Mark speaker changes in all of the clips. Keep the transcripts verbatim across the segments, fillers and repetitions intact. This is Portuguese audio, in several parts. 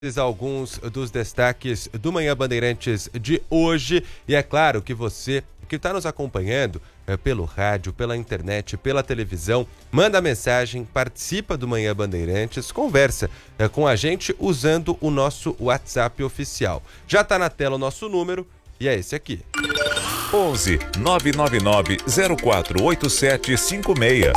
Speaker 1: Alguns dos destaques do Manhã Bandeirantes de hoje. E é claro que você que está nos acompanhando é, pelo rádio, pela internet, pela televisão, manda mensagem, participa do Manhã Bandeirantes, conversa é, com a gente usando o nosso WhatsApp oficial. Já está na tela o nosso número e é esse aqui.
Speaker 2: onze nove nove nove zero quatro oito sete cinco seis.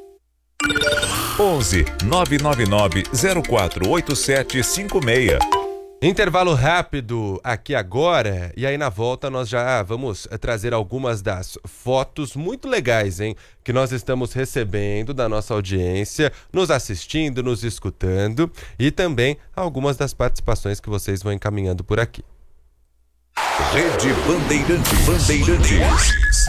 Speaker 2: onze nove nove nove zero quatro oito sete cinco seis.
Speaker 1: Intervalo rápido aqui agora, e aí na volta nós já vamos trazer algumas das fotos muito legais, hein, que nós estamos recebendo da nossa audiência, nos assistindo, nos escutando, e também algumas das participações que vocês vão encaminhando por aqui.
Speaker 2: Rede Bandeirantes. Bandeirantes.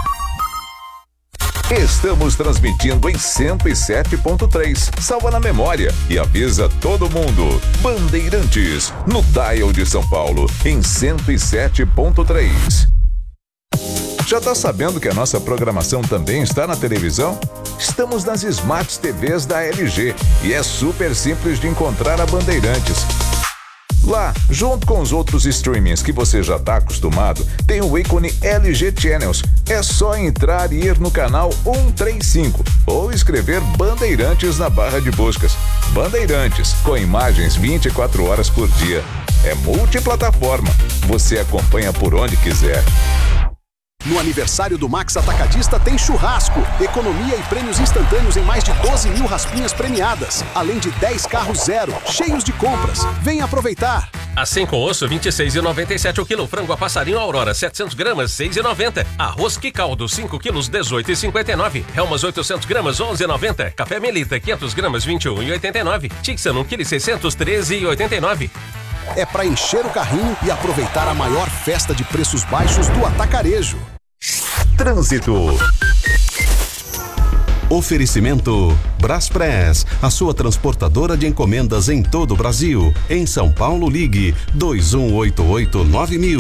Speaker 2: Estamos transmitindo em cento e sete ponto três. Salva na memória e avisa todo mundo. Bandeirantes, no Dial de São Paulo, em cento e sete ponto três. Já tá sabendo que a nossa programação também está na televisão? Estamos nas Smart T Vs da L G e é super simples de encontrar a Bandeirantes. Lá, junto com os outros streamings que você já está acostumado, tem o ícone L G Channels. É só entrar e ir no canal cento e trinta e cinco ou escrever Bandeirantes na barra de buscas. Bandeirantes, com imagens vinte e quatro horas por dia. É multiplataforma. Você acompanha por onde quiser.
Speaker 3: No aniversário do Max Atacadista tem churrasco, economia e prêmios instantâneos em mais de doze mil raspinhas premiadas, além de dez carros zero, cheios de compras. Vem aproveitar!
Speaker 4: Assim com osso, vinte e seis reais e noventa e sete centavos o quilo. Frango a passarinho Aurora, setecentos gramas, seis reais e noventa centavos. Arroz que caldo, cinco quilos, dezoito reais e cinquenta e nove centavos. Helmas oitocentos gramas, onze reais e noventa centavos. Café Melita, quinhentos gramas, vinte e um reais e oitenta e nove centavos. Tixan, um quilo e seiscentos, treze reais e oitenta e nove centavos.
Speaker 3: É para encher o carrinho e aproveitar a maior festa de preços baixos do atacarejo.
Speaker 2: Trânsito.
Speaker 5: Oferecimento Braspress, a sua transportadora de encomendas em todo o Brasil. Em São Paulo, ligue dois um oito oito nove mil.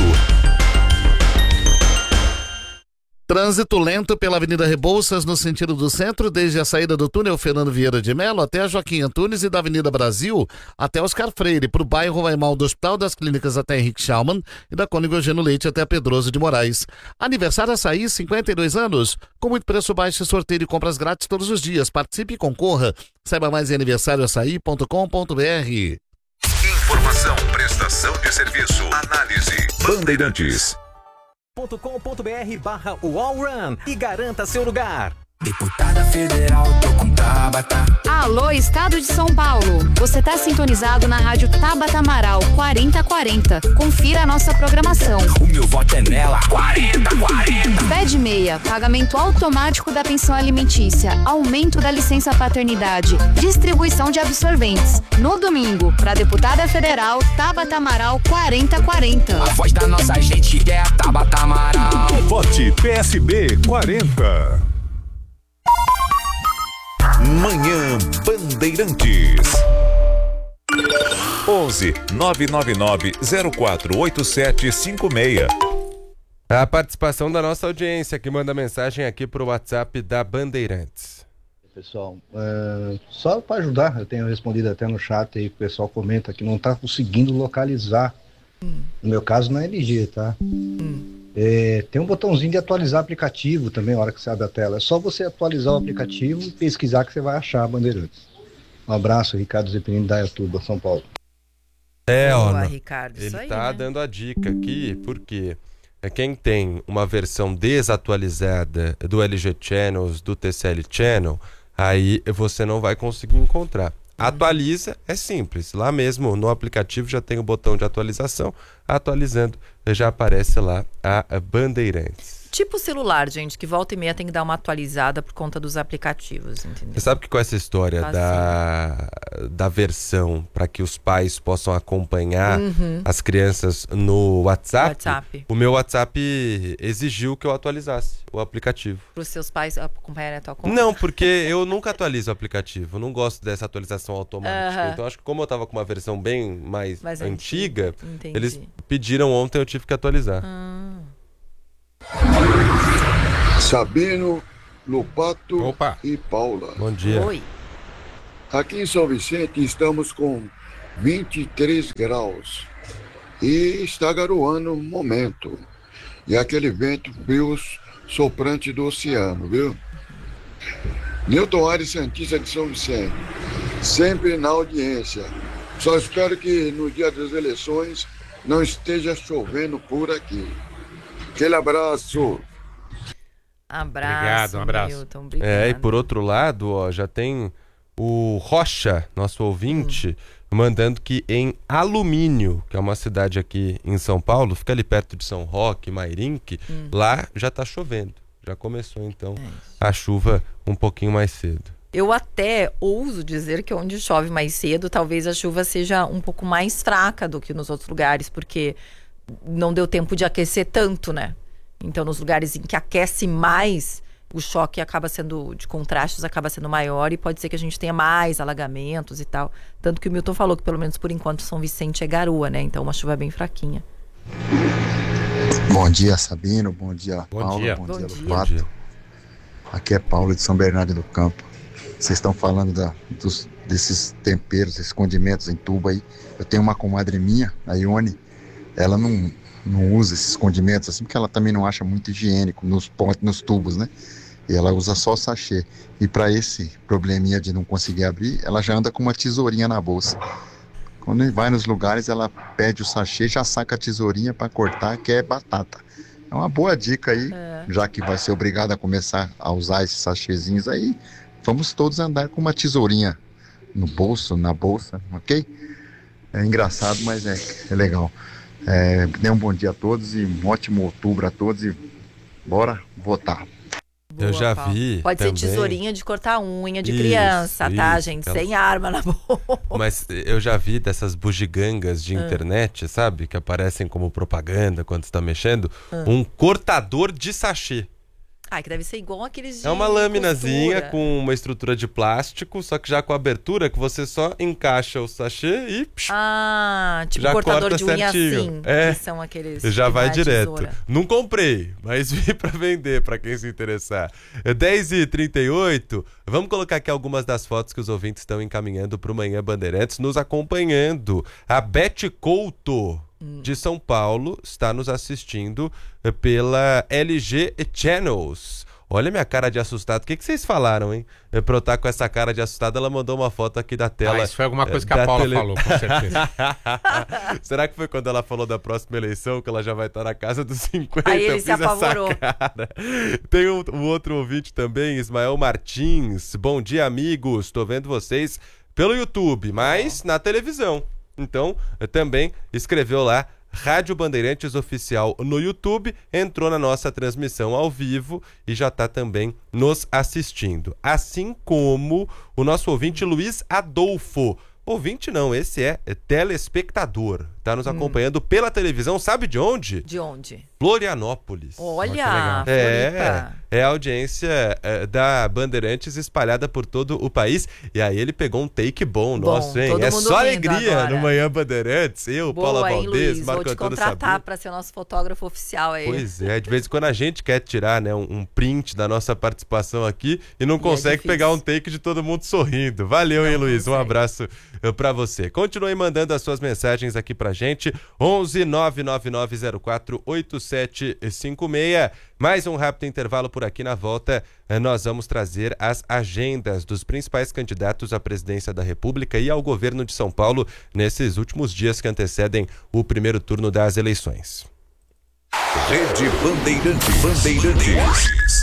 Speaker 6: Trânsito lento pela Avenida Rebouças no sentido do centro, desde a saída do túnel Fernando Vieira de Mello até a Joaquim Antunes e da Avenida Brasil até Oscar Freire, para o bairro Raimal do Hospital das Clínicas até Henrique Schaumann e da Cônigo Eugênio Leite até Pedroso de Moraes. Aniversário Açaí, cinquenta e dois anos, com muito preço baixo e sorteio e compras grátis todos os dias. Participe e concorra. Saiba mais em aniversário açaí ponto com ponto b r.
Speaker 2: Informação, prestação de serviço, análise. Bandeirantes.
Speaker 7: .com.br barra Wall Run e garanta seu lugar.
Speaker 8: Deputada Federal, tô com Tabata.
Speaker 9: Alô, Estado de São Paulo. Você tá sintonizado na rádio Tabata Amaral quarenta quarenta. Confira a nossa programação.
Speaker 8: O meu voto é nela, quarenta quarenta.
Speaker 9: Pede meia, pagamento automático da pensão alimentícia, aumento da licença paternidade, distribuição de absorventes. No domingo, pra deputada federal, Tabata Amaral quarenta quarenta.
Speaker 8: A voz da nossa gente é a Tabata Amaral.
Speaker 2: Vote P S B quarenta. Manhã Bandeirantes. onze nove nove nove zero quatro oito sete cinco seis.
Speaker 1: A participação da nossa audiência que manda mensagem aqui pro WhatsApp da Bandeirantes.
Speaker 10: Pessoal, uh, só para ajudar, eu tenho respondido até no chat aí que o pessoal comenta que não está conseguindo localizar. Hum. No meu caso na L G, tá? Hum. É, tem um botãozinho de atualizar aplicativo também, na hora que você abre a tela. É só você atualizar o aplicativo e pesquisar que você vai achar a Bandeirantes. Um abraço, Ricardo Zeppelin da Iatuba, São Paulo.
Speaker 1: É, ó,
Speaker 11: Boa, Ricardo,
Speaker 1: ele
Speaker 11: isso aí,
Speaker 1: tá
Speaker 11: né?
Speaker 1: dando a dica aqui, porque quem tem uma versão desatualizada do L G Channels, do T C L Channel, aí você não vai conseguir encontrar. Atualiza, é simples. Lá mesmo no aplicativo já tem o botão de atualização. Atualizando, já aparece lá a Bandeirantes.
Speaker 11: Tipo celular, gente, que volta e meia tem que dar uma atualizada por conta dos aplicativos, entendeu?
Speaker 1: Você sabe que com essa história da, da versão para que os pais possam acompanhar uhum. as crianças no WhatsApp,
Speaker 11: WhatsApp,
Speaker 1: o meu WhatsApp exigiu que eu atualizasse o aplicativo.
Speaker 11: Para os seus pais acompanharem a tua conta?
Speaker 1: Não, porque eu nunca atualizo o aplicativo, eu não gosto dessa atualização automática.
Speaker 11: Uhum.
Speaker 1: Então acho que como eu estava com uma versão bem mais, mais antiga,
Speaker 11: antiga
Speaker 1: eles pediram ontem, eu tive que atualizar.
Speaker 11: Hum.
Speaker 12: Sabino, Lopato
Speaker 1: Opa.
Speaker 12: e Paula.
Speaker 1: Bom dia.
Speaker 11: Oi.
Speaker 12: Aqui em São Vicente estamos com vinte e três graus. E está garoando um momento. E aquele vento frio soprante do oceano, viu? Newton Aires, Santista de São Vicente, sempre na audiência. Só espero que no dia das eleições não esteja chovendo por aqui. Aquele abraço.
Speaker 11: Abraço,
Speaker 1: Obrigado, um abraço.
Speaker 11: Milton, obrigado.
Speaker 1: É, e por outro lado, ó, já tem o Rocha, nosso ouvinte, hum. mandando que em Alumínio, que é uma cidade aqui em São Paulo, fica ali perto de São Roque, Mairinque, hum. lá já tá chovendo. Já começou, então, é a chuva um pouquinho mais cedo.
Speaker 11: Eu até ouso dizer que onde chove mais cedo, talvez a chuva seja um pouco mais fraca do que nos outros lugares, porque não deu tempo de aquecer tanto, né? Então, nos lugares em que aquece mais, o choque acaba sendo, de contrastes, acaba sendo maior e pode ser que a gente tenha mais alagamentos e tal. Tanto que o Milton falou que, pelo menos por enquanto, São Vicente é garoa, né? Então, uma chuva bem fraquinha.
Speaker 13: Bom dia, Sabino. Bom dia,
Speaker 1: bom
Speaker 13: Paulo.
Speaker 1: Dia.
Speaker 13: Bom,
Speaker 11: bom
Speaker 13: dia,
Speaker 11: dia,
Speaker 13: Lopato. Aqui é Paulo de São Bernardo do Campo. Vocês estão falando da, dos, desses temperos, esses condimentos em tubo aí. Eu tenho uma comadre minha, a Ione, ela não, não usa esses condimentos assim, porque ela também não acha muito higiênico nos, nos tubos, né? E ela usa só sachê. E para esse probleminha de não conseguir abrir, ela já anda com uma tesourinha na bolsa. Quando vai nos lugares, ela pede o sachê, já saca a tesourinha para cortar, que é batata. É uma boa dica aí, é. já que vai ser obrigado a começar a usar esses sachêzinhos aí, vamos todos andar com uma tesourinha no bolso, na bolsa, ok? É engraçado, mas é, é legal. É, dê um bom dia a todos e um ótimo outubro a todos e bora votar.
Speaker 1: Boa, eu já Paulo. vi.
Speaker 11: Pode
Speaker 1: também.
Speaker 11: ser tesourinha de cortar unha de
Speaker 1: isso,
Speaker 11: criança,
Speaker 1: isso,
Speaker 11: tá, gente?
Speaker 1: aquela...
Speaker 11: Sem arma na boca.
Speaker 1: Mas eu já vi dessas bugigangas de ah. internet, sabe? Que aparecem como propaganda quando você tá mexendo. Ah. Um cortador de sachê.
Speaker 11: Ah, que deve ser igual aqueles de
Speaker 1: É uma laminazinha
Speaker 11: costura.
Speaker 1: com uma estrutura de plástico, só que já com abertura que você só encaixa o sachê e... Psh,
Speaker 11: ah, tipo
Speaker 1: já
Speaker 11: cortador
Speaker 1: corta
Speaker 11: de unha
Speaker 1: certinho.
Speaker 11: assim.
Speaker 1: É,
Speaker 11: que são aqueles...
Speaker 1: já vai direto.
Speaker 11: Tesoura.
Speaker 1: Não comprei, mas vi pra vender, pra quem se interessar. dez e trinta e oito, vamos colocar aqui algumas das fotos que os ouvintes estão encaminhando pro Manhã Bandeirantes, nos acompanhando. A Beth Couto, de São Paulo, está nos assistindo pela L G Channels. Olha minha cara de assustado. O que, que vocês falaram, hein? Pra eu estar com essa cara de assustado, ela mandou uma foto aqui da tela.
Speaker 14: Ah, isso foi alguma coisa que a Paula tele... falou, com certeza.
Speaker 1: Será que foi quando ela falou da próxima eleição, que ela já vai estar na casa dos cinquenta?
Speaker 11: Aí ele se apavorou.
Speaker 1: Tem um, um outro ouvinte também, Ismael Martins. Bom dia, amigos. Tô vendo vocês pelo YouTube, mas na televisão. Então, também escreveu lá, Rádio Bandeirantes Oficial no YouTube, entrou na nossa transmissão ao vivo e já está também nos assistindo. Assim como o nosso ouvinte Luiz Adolfo. Ouvinte não, esse é telespectador. Está nos acompanhando hum. pela televisão, sabe de onde?
Speaker 11: De onde?
Speaker 1: Florianópolis.
Speaker 11: Olha,
Speaker 1: é, é a audiência é, da Bandeirantes espalhada por todo o país. E aí ele pegou um take bom, bom nosso, hein? É só alegria agora. No Manhã Bandeirantes. Eu,
Speaker 11: Boa,
Speaker 1: Paula
Speaker 11: hein,
Speaker 1: Valdez,
Speaker 11: Luiz,
Speaker 1: Marco
Speaker 11: Vou te
Speaker 1: Antônio
Speaker 11: contratar para ser o nosso fotógrafo oficial aí.
Speaker 1: Pois é, de vez em quando a gente quer tirar, né, um, um print da nossa participação aqui e não e consegue é pegar um take de todo mundo sorrindo. Valeu, não, hein, Luiz? Um abraço para você. Continue mandando as suas mensagens aqui pra gente. onze nove nove nove zero quatro oito sete cinco seis. Mais um rápido intervalo por aqui. Na volta, nós vamos trazer as agendas dos principais candidatos à presidência da República e ao governo de São Paulo nesses últimos dias que antecedem o primeiro turno das eleições.
Speaker 2: Rede Bandeirantes. Bandeirantes.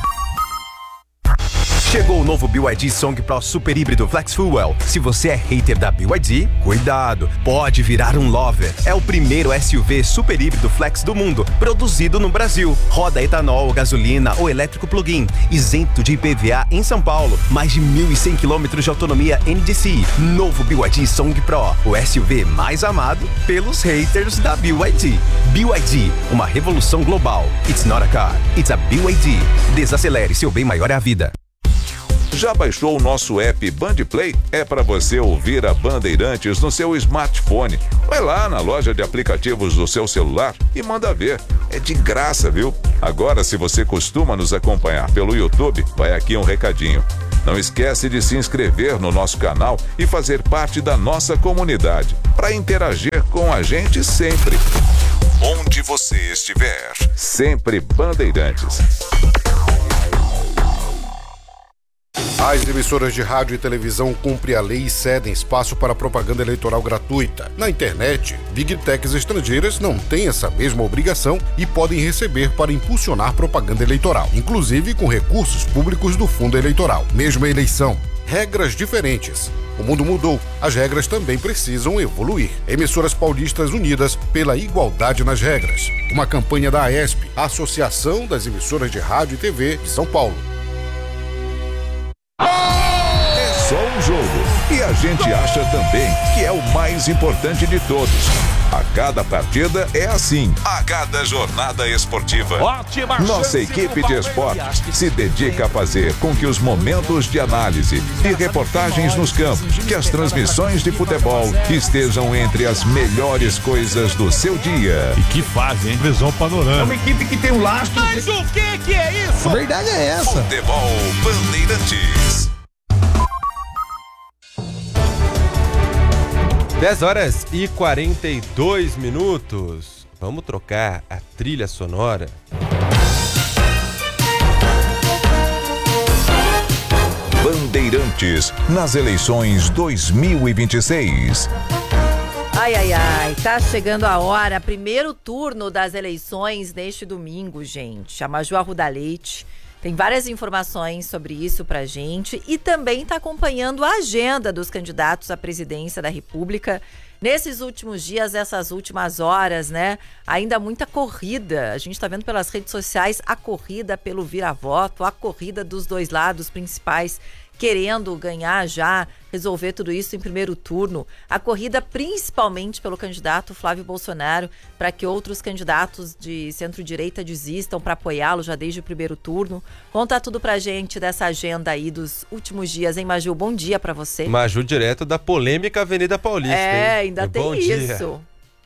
Speaker 15: Chegou o novo B Y D Song Pro Super Híbrido Flex Fuel. Se você é hater da B Y D, cuidado, pode virar um lover. É o primeiro S U V super híbrido flex do mundo, produzido no Brasil. Roda etanol, gasolina ou elétrico plug-in, isento de I P V A em São Paulo. Mais de mil e cem quilômetros de autonomia N D C. Novo B Y D Song Pro, o S U V mais amado pelos haters da B Y D. B Y D, uma revolução global. It's not a car, it's a B Y D. Desacelere, seu bem maior é a vida.
Speaker 2: Já baixou o nosso app Bandplay? É para você ouvir a Bandeirantes no seu smartphone. Vai lá na loja de aplicativos do seu celular e manda ver. É de graça, viu? Agora, se você costuma nos acompanhar pelo YouTube, vai aqui um recadinho. Não esquece de se inscrever no nosso canal e fazer parte da nossa comunidade, para interagir com a gente sempre. Onde você estiver, sempre Bandeirantes.
Speaker 16: As emissoras de rádio e televisão cumprem a lei e cedem espaço para propaganda eleitoral gratuita. Na internet, Big Techs estrangeiras não têm essa mesma obrigação e podem receber para impulsionar propaganda eleitoral, inclusive com recursos públicos do fundo eleitoral. Mesma eleição, regras diferentes. O mundo mudou, as regras também precisam evoluir. Emissoras paulistas unidas pela igualdade nas regras. Uma campanha da AESP, a Associação das Emissoras de Rádio e T V de São Paulo.
Speaker 2: É só um jogo e a gente acha também que é o mais importante de todos. A cada partida é assim, a cada jornada esportiva.
Speaker 17: Ótima
Speaker 2: Nossa equipe de esportes se dedica a fazer com que os momentos de análise e reportagens nos campos, que as transmissões de futebol estejam entre as melhores coisas do seu dia.
Speaker 17: E que fase, hein? Visão panorâmica.
Speaker 2: É uma equipe que tem um lastro.
Speaker 17: Mas o que que é isso?
Speaker 2: A verdade é essa. Futebol Bandeirantes.
Speaker 1: dez horas e quarenta e dois minutos. Vamos trocar a trilha sonora.
Speaker 2: Bandeirantes nas eleições dois mil e vinte e seis.
Speaker 11: Ai, ai, ai, tá chegando a hora, primeiro turno das eleições neste domingo, gente. A Maju Arruda Leite tem várias informações sobre isso pra gente e também tá acompanhando a agenda dos candidatos à presidência da República. Nesses últimos dias, essas últimas horas, né? Ainda muita corrida. A gente tá vendo pelas redes sociais a corrida pelo vira-voto, a corrida dos dois lados principais querendo ganhar já, resolver tudo isso em primeiro turno. A corrida principalmente pelo candidato Flávio Bolsonaro, para que outros candidatos de centro-direita desistam para apoiá-lo já desde o primeiro turno. Conta tudo pra gente dessa agenda aí dos últimos dias, hein, Maju? Bom dia para você.
Speaker 1: Maju, direto da polêmica Avenida Paulista,
Speaker 11: É,
Speaker 1: hein?
Speaker 11: ainda tem
Speaker 1: Bom
Speaker 11: isso.
Speaker 1: Dia.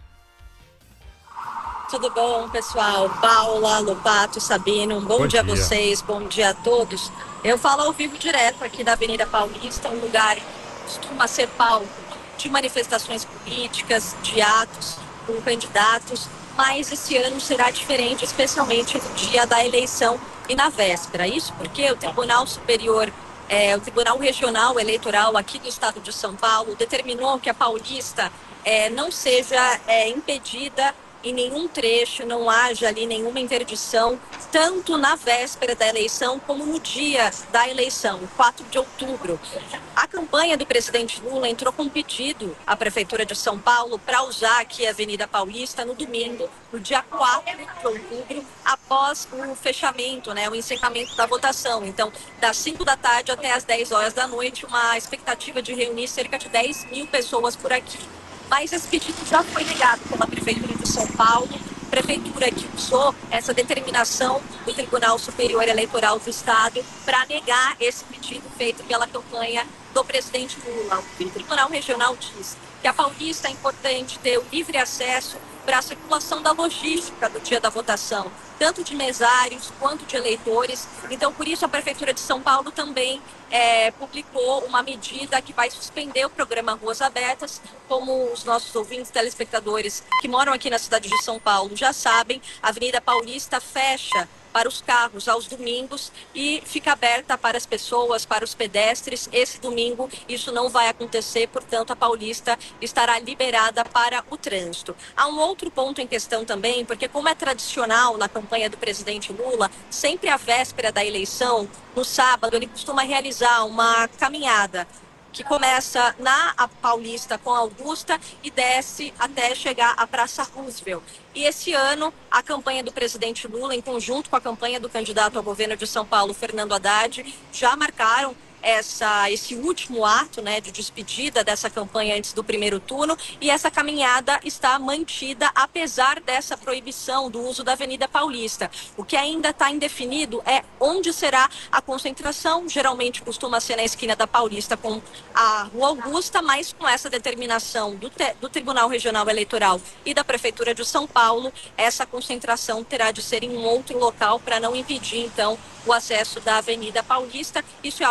Speaker 18: Tudo bom, pessoal? Paula, Lobato, Sabino, um bom,
Speaker 19: Bom
Speaker 18: dia a
Speaker 19: dia.
Speaker 18: vocês, bom dia a todos. Eu falo ao vivo direto aqui da Avenida Paulista, um lugar que costuma ser palco de manifestações políticas, de atos com candidatos, mas esse ano será diferente, especialmente no dia da eleição e na véspera. Isso porque o Tribunal Superior, é, o Tribunal Regional Eleitoral aqui do estado de São Paulo determinou que a Paulista é, não seja é, impedida em nenhum trecho, não haja ali nenhuma interdição, tanto na véspera da eleição como no dia da eleição, quatro de outubro. A campanha do presidente Lula entrou com um pedido à Prefeitura de São Paulo para usar aqui a Avenida Paulista no domingo, no dia quatro de outubro, após o fechamento, né, o encerramento da votação. Então, das cinco da tarde até as dez horas da noite, uma expectativa de reunir cerca de dez mil pessoas por aqui. Mas esse pedido já foi negado pela Prefeitura de São Paulo, Prefeitura que usou essa determinação do Tribunal Superior Eleitoral do Estado para negar esse pedido feito pela campanha do presidente Lula. O Tribunal Regional diz que a Paulista é importante ter o livre acesso para a circulação da logística do dia da votação, tanto de mesários quanto de eleitores. Então, por isso, a Prefeitura de São Paulo também é, publicou uma medida que vai suspender o programa Ruas Abertas. Como os nossos ouvintes, telespectadores que moram aqui na cidade de São Paulo já sabem, a Avenida Paulista fecha para os carros aos domingos e fica aberta para as pessoas, para os pedestres. Esse domingo isso não vai acontecer, portanto a Paulista estará liberada para o trânsito. Há um outro ponto em questão também, porque como é tradicional na campanha do presidente Lula, sempre à véspera da eleição, no sábado, ele costuma realizar uma caminhada que começa na Paulista com Augusta e desce até chegar à Praça Roosevelt. E esse ano, a campanha do presidente Lula, em conjunto com a campanha do candidato ao governo de São Paulo, Fernando Haddad, já marcaram essa, esse último ato, né, de despedida dessa campanha antes do primeiro turno, e essa caminhada está mantida apesar dessa proibição do uso da Avenida Paulista. O que ainda está indefinido é onde será a concentração. Geralmente costuma ser na esquina da Paulista com a Rua Augusta, mas com essa determinação do, te, do Tribunal Regional Eleitoral e da Prefeitura de São Paulo, essa concentração terá de ser em um outro local para não impedir, então, o acesso da Avenida Paulista. Isso é algo que vai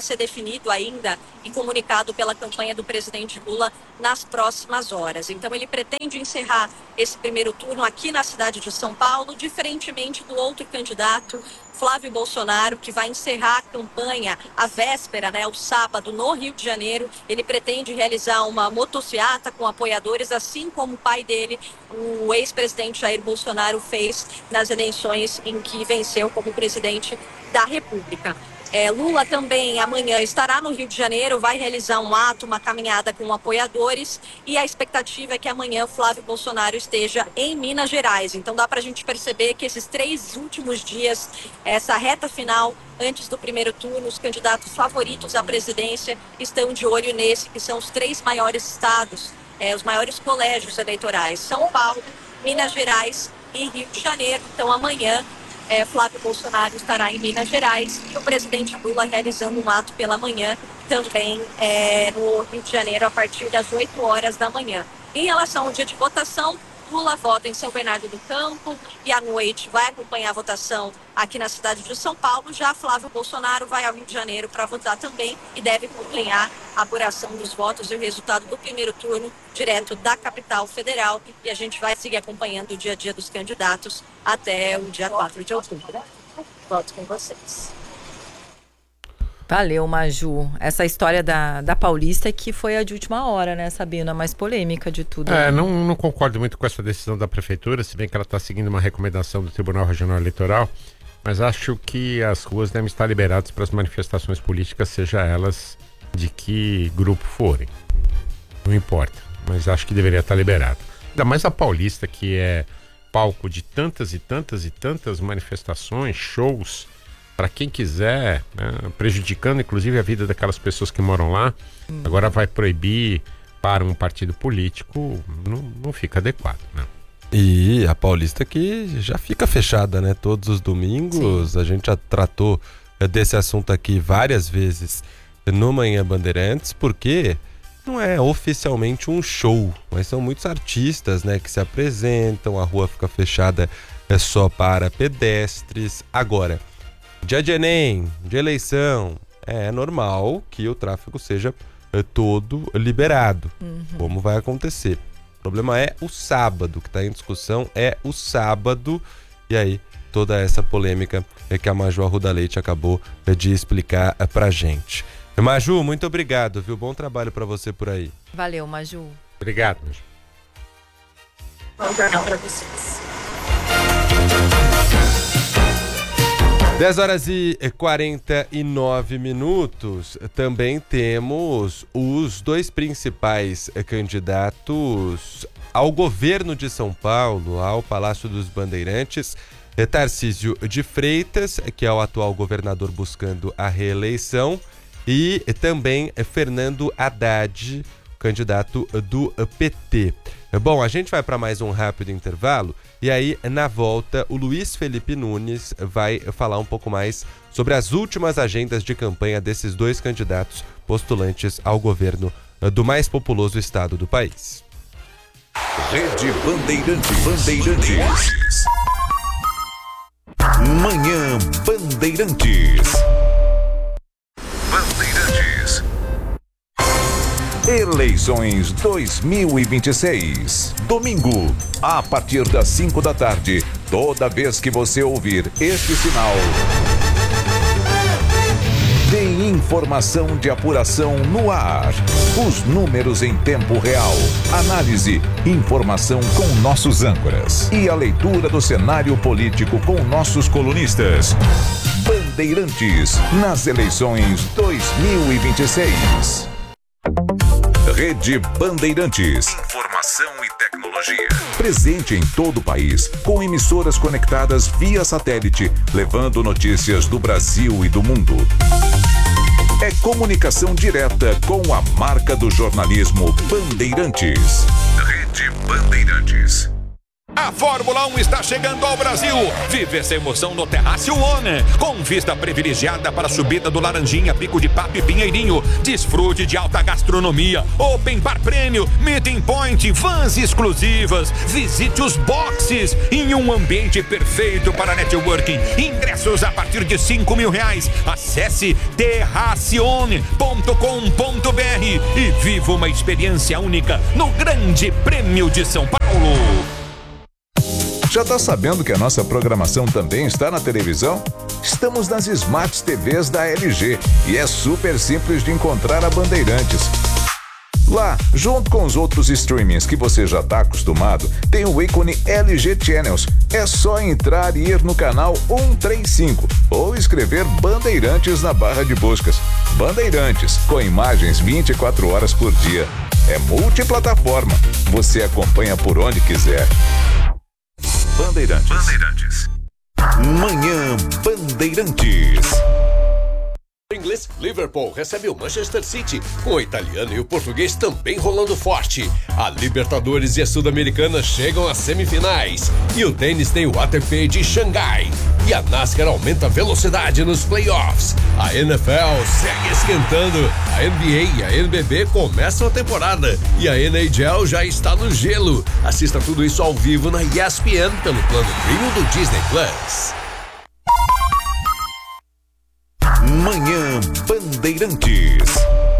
Speaker 18: ser definido ainda e comunicado pela campanha do presidente Lula nas próximas horas. Então ele pretende encerrar esse primeiro turno aqui na cidade de São Paulo, diferentemente do outro candidato, Flávio Bolsonaro, que vai encerrar a campanha à véspera, né, o sábado, no Rio de Janeiro. Ele pretende realizar uma motociata com apoiadores, assim como o pai dele, o ex-presidente Jair Bolsonaro, fez nas eleições em que venceu como presidente da República. É, Lula também amanhã estará no Rio de Janeiro, vai realizar um ato, uma caminhada com apoiadores, e a expectativa é que amanhã Flávio Bolsonaro esteja em Minas Gerais. Então dá para a gente perceber que esses três últimos dias, essa reta final antes do primeiro turno, os candidatos favoritos à presidência estão de olho nesse, que são os três maiores estados, é, os maiores colégios eleitorais: São Paulo, Minas Gerais e Rio de Janeiro. Então amanhã É, Flávio Bolsonaro estará em Minas Gerais e o presidente Lula realizando um ato pela manhã também é, no Rio de Janeiro a partir das oito horas da manhã. Em relação ao dia de votação, Lula vota em São Bernardo do Campo e à noite vai acompanhar a votação aqui na cidade de São Paulo. Já Flávio Bolsonaro vai ao Rio de Janeiro para votar também e deve acompanhar a apuração dos votos e o resultado do primeiro turno direto da capital federal. E a gente vai seguir acompanhando o dia a dia dos candidatos até o dia quatro de outubro. Volto com vocês.
Speaker 11: Valeu, Maju. Essa história da, da Paulista que foi a de última hora, né, Sabina? A mais polêmica de tudo.
Speaker 14: É, não, não concordo muito com essa decisão da prefeitura, se bem que ela está seguindo uma recomendação do Tribunal Regional Eleitoral, mas acho que as ruas devem estar liberadas para as manifestações políticas, seja elas de que grupo forem. Não importa, mas acho que deveria estar liberado. Ainda mais a Paulista, que é palco de tantas e tantas e tantas manifestações, shows, para quem quiser, né, prejudicando inclusive a vida daquelas pessoas que moram lá. Hum. Agora vai proibir para um partido político, não, não fica adequado, né?
Speaker 1: E a Paulista que já fica fechada, né? Todos os domingos. Sim. A gente já tratou desse assunto aqui várias vezes no Manhã Bandeirantes, porque não é oficialmente um show, mas são muitos artistas, né, que se apresentam, a rua fica fechada é só para pedestres. Agora, dia de Enem, de eleição, é normal que o tráfego seja é, todo liberado, uhum. como vai acontecer. O problema é o sábado, que está em discussão, é o sábado, e aí toda essa polêmica é que a Maju Arruda Leite acabou é, de explicar é, pra gente. Maju, muito obrigado, viu? Bom trabalho para você por aí.
Speaker 11: Valeu, Maju.
Speaker 14: Obrigado, Maju.
Speaker 18: Bom jornal para vocês.
Speaker 1: dez horas e quarenta e nove minutos, também temos os dois principais candidatos ao governo de São Paulo, ao Palácio dos Bandeirantes, Tarcísio de Freitas, que é o atual governador buscando a reeleição, e também Fernando Haddad, candidato do P T. Bom, a gente vai para mais um rápido intervalo e aí, na volta, o Luiz Felipe Nunes vai falar um pouco mais sobre as últimas agendas de campanha desses dois candidatos postulantes ao governo do mais populoso estado do país.
Speaker 2: Rede Bandeirantes. Bandeirantes. Manhã Bandeirantes. Bandeirantes. Eleições dois mil e vinte e seis. Domingo, a partir das cinco da tarde, toda vez que você ouvir este sinal, tem informação de apuração no ar. Os números em tempo real. Análise, informação com nossos âncoras. E a leitura do cenário político com nossos colunistas. Bandeirantes, nas eleições dois mil e vinte e seis. Rede Bandeirantes. Informação e tecnologia. Presente em todo o país, com emissoras conectadas via satélite, levando notícias do Brasil e do mundo. É comunicação direta com a marca do jornalismo Bandeirantes. Rede Bandeirantes.
Speaker 19: A Fórmula um está chegando ao Brasil. Vive essa emoção no Terraço One, com vista privilegiada para a subida do Laranjinha, Pico de Papo e Pinheirinho. Desfrute de alta gastronomia, open bar prêmio, meeting point, vans exclusivas. Visite os boxes em um ambiente perfeito para networking. Ingressos a partir de cinco mil reais. Acesse terracione ponto com ponto br e viva uma experiência única no Grande Prêmio de São Paulo.
Speaker 2: Já tá sabendo que a nossa programação também está na televisão? Estamos nas Smart T Vs da L G e é super simples de encontrar a Bandeirantes. Lá, junto com os outros streamings que você já está acostumado, tem o ícone L G Channels. É só entrar e ir no canal cento e trinta e cinco ou escrever Bandeirantes na barra de buscas. Bandeirantes, com imagens vinte e quatro horas por dia. É multiplataforma. Você acompanha por onde quiser. Bandeirantes. Bandeirantes. Manhã Bandeirantes.
Speaker 20: Inglês, Liverpool recebe o Manchester City, com o italiano e o português também rolando forte. A Libertadores e a Sul-Americana chegam às semifinais. E o tênis tem o A T P de Xangai. E a NASCAR aumenta a velocidade nos playoffs. A N F L segue esquentando. A N B A e a N B B começam a temporada. E a N H L já está no gelo. Assista tudo isso ao vivo na E S P N pelo plano premium do Disney Plus.
Speaker 2: Manhã Bandeirantes.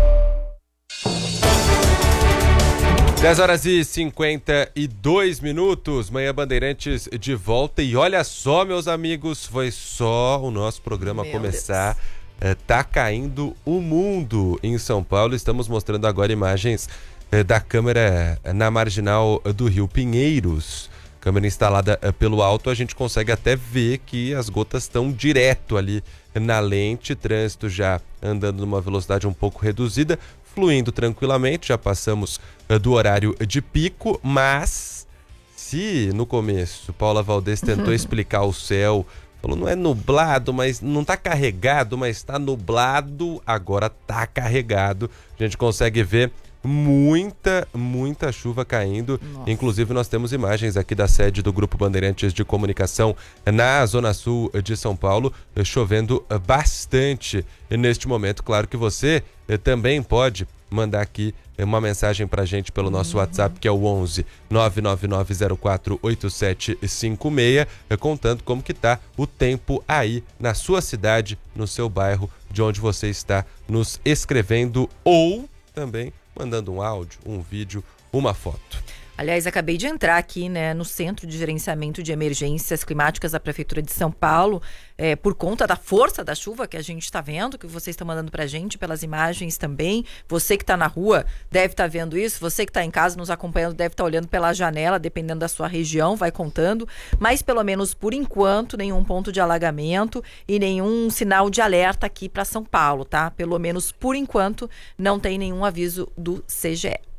Speaker 1: dez horas e cinquenta e dois minutos, Manhã Bandeirantes de volta. E olha só, meus amigos, foi só o nosso programa Meu começar. É, tá caindo o mundo em São Paulo. Estamos mostrando agora imagens é, da câmera na marginal do Rio Pinheiros. Câmera instalada é, pelo alto, a gente consegue até ver que as gotas estão direto ali na lente. Trânsito já andando numa velocidade um pouco reduzida, fluindo tranquilamente. Já passamos uh, do horário de pico, mas se no começo Paula Valdez tentou explicar o céu, falou não é nublado, mas não tá carregado, mas tá nublado, agora tá carregado. A gente consegue ver muita, muita chuva caindo. Nossa. Inclusive nós temos imagens aqui da sede do Grupo Bandeirantes de Comunicação na Zona Sul de São Paulo, chovendo bastante neste momento. Claro que você também pode mandar aqui uma mensagem pra gente pelo nosso uhum. WhatsApp, que é o onze nove nove nove zero quatro oito sete cinco seis, contando como que tá o tempo aí na sua cidade, no seu bairro, de onde você está nos escrevendo, ou também mandando um áudio, um vídeo, uma foto.
Speaker 11: Aliás, acabei de entrar aqui, né, no Centro de Gerenciamento de Emergências Climáticas da Prefeitura de São Paulo, é, por conta da força da chuva que a gente está vendo, que vocês estão mandando pra gente pelas imagens também. Você que está na rua deve estar tá vendo isso, você que está em casa nos acompanhando deve estar tá olhando pela janela, dependendo da sua região, vai contando. Mas pelo menos por enquanto, nenhum ponto de alagamento e nenhum sinal de alerta aqui para São Paulo, tá? Pelo menos por enquanto não tem nenhum aviso do C G E.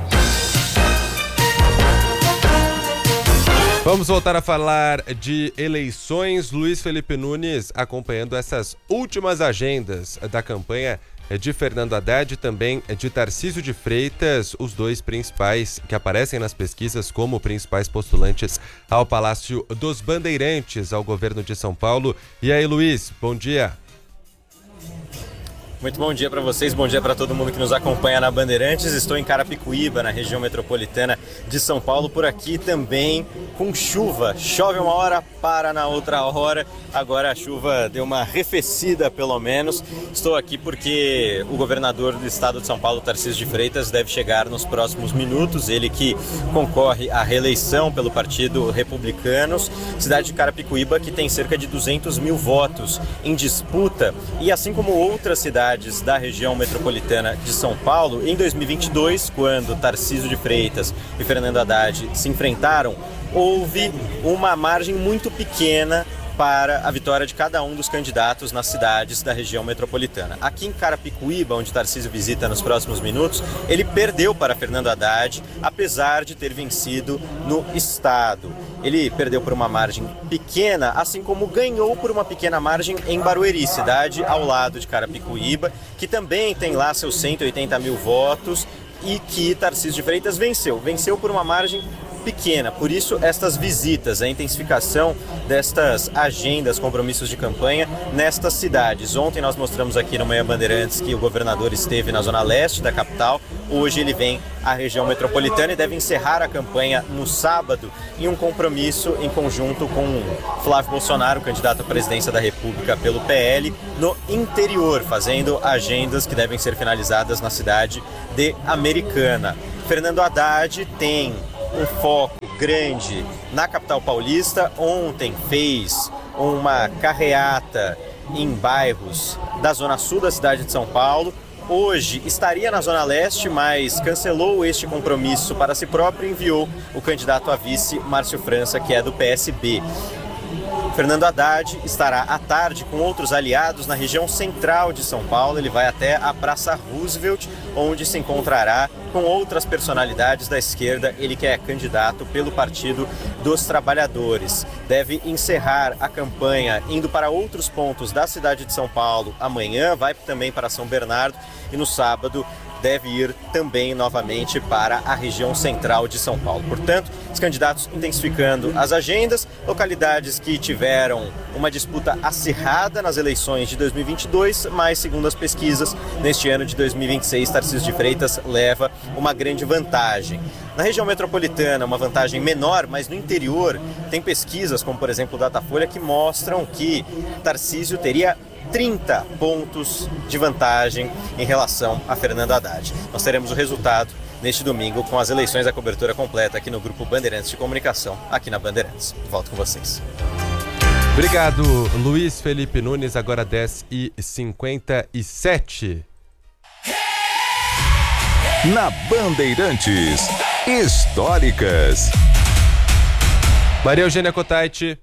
Speaker 1: Vamos voltar a falar de eleições. Luiz Felipe Nunes acompanhando essas últimas agendas da campanha de Fernando Haddad e também de Tarcísio de Freitas, os dois principais que aparecem nas pesquisas como principais postulantes ao Palácio dos Bandeirantes, ao governo de São Paulo. E aí, Luiz, bom dia.
Speaker 21: Muito bom dia para vocês, bom dia para todo mundo que nos acompanha na Bandeirantes. Estou em Carapicuíba, na região metropolitana de São Paulo, por aqui também com chuva. Chove uma hora, para na outra hora. Agora a chuva deu uma arrefecida, pelo menos. Estou aqui porque o governador do estado de São Paulo, Tarcísio de Freitas, deve chegar nos próximos minutos. Ele que concorre à reeleição pelo Partido Republicanos. Cidade de Carapicuíba que tem cerca de duzentos mil votos em disputa. E assim como outras cidades da região metropolitana de São Paulo, em dois mil e vinte e dois, quando Tarcísio de Freitas e Fernando Haddad se enfrentaram, houve uma margem muito pequena para a vitória de cada um dos candidatos nas cidades da região metropolitana. Aqui em Carapicuíba, onde Tarcísio visita nos próximos minutos, ele perdeu para Fernando Haddad, apesar de ter vencido no estado. Ele perdeu por uma margem pequena, assim como ganhou por uma pequena margem em Barueri, cidade ao lado de Carapicuíba, que também tem lá seus cento e oitenta mil votos e que Tarcísio de Freitas venceu. Venceu por uma margem pequena. Por isso, estas visitas, a intensificação destas agendas, compromissos de campanha nestas cidades. Ontem nós mostramos aqui no Manhã Bandeirantes que o governador esteve na zona leste da capital. Hoje ele vem à região metropolitana e deve encerrar a campanha no sábado em um compromisso em conjunto com Flávio Bolsonaro, candidato à presidência da República pelo P L, no interior, fazendo agendas que devem ser finalizadas na cidade de Americana. Fernando Haddad tem um foco grande na capital paulista. Ontem fez uma carreata em bairros da zona sul da cidade de São Paulo. Hoje estaria na Zona Leste, mas cancelou este compromisso para si próprio e enviou o candidato a vice, Márcio França, que é do P S B. Fernando Haddad estará à tarde com outros aliados na região central de São Paulo. Ele vai até a Praça Roosevelt, onde se encontrará com outras personalidades da esquerda. Ele que é candidato pelo Partido dos Trabalhadores. Deve encerrar a campanha indo para outros pontos da cidade de São Paulo amanhã, vai também para São Bernardo e no sábado deve ir também novamente para a região central de São Paulo. Portanto, os candidatos intensificando as agendas, localidades que tiveram uma disputa acirrada nas eleições de dois mil e vinte e dois, mas segundo as pesquisas, neste ano de dois mil e vinte e seis, Tarcísio de Freitas leva uma grande vantagem. Na região metropolitana, uma vantagem menor, mas no interior tem pesquisas, como por exemplo o Datafolha, que mostram que Tarcísio teria trinta pontos de vantagem em relação a Fernando Haddad. Nós teremos o resultado neste domingo com as eleições, a cobertura completa aqui no Grupo Bandeirantes de Comunicação, aqui na Bandeirantes. Volto com vocês.
Speaker 1: Obrigado, Luiz Felipe Nunes. Agora dez e cinquenta e sete.
Speaker 2: Na Bandeirantes, históricas.
Speaker 1: Maria Eugênia Cotaiti.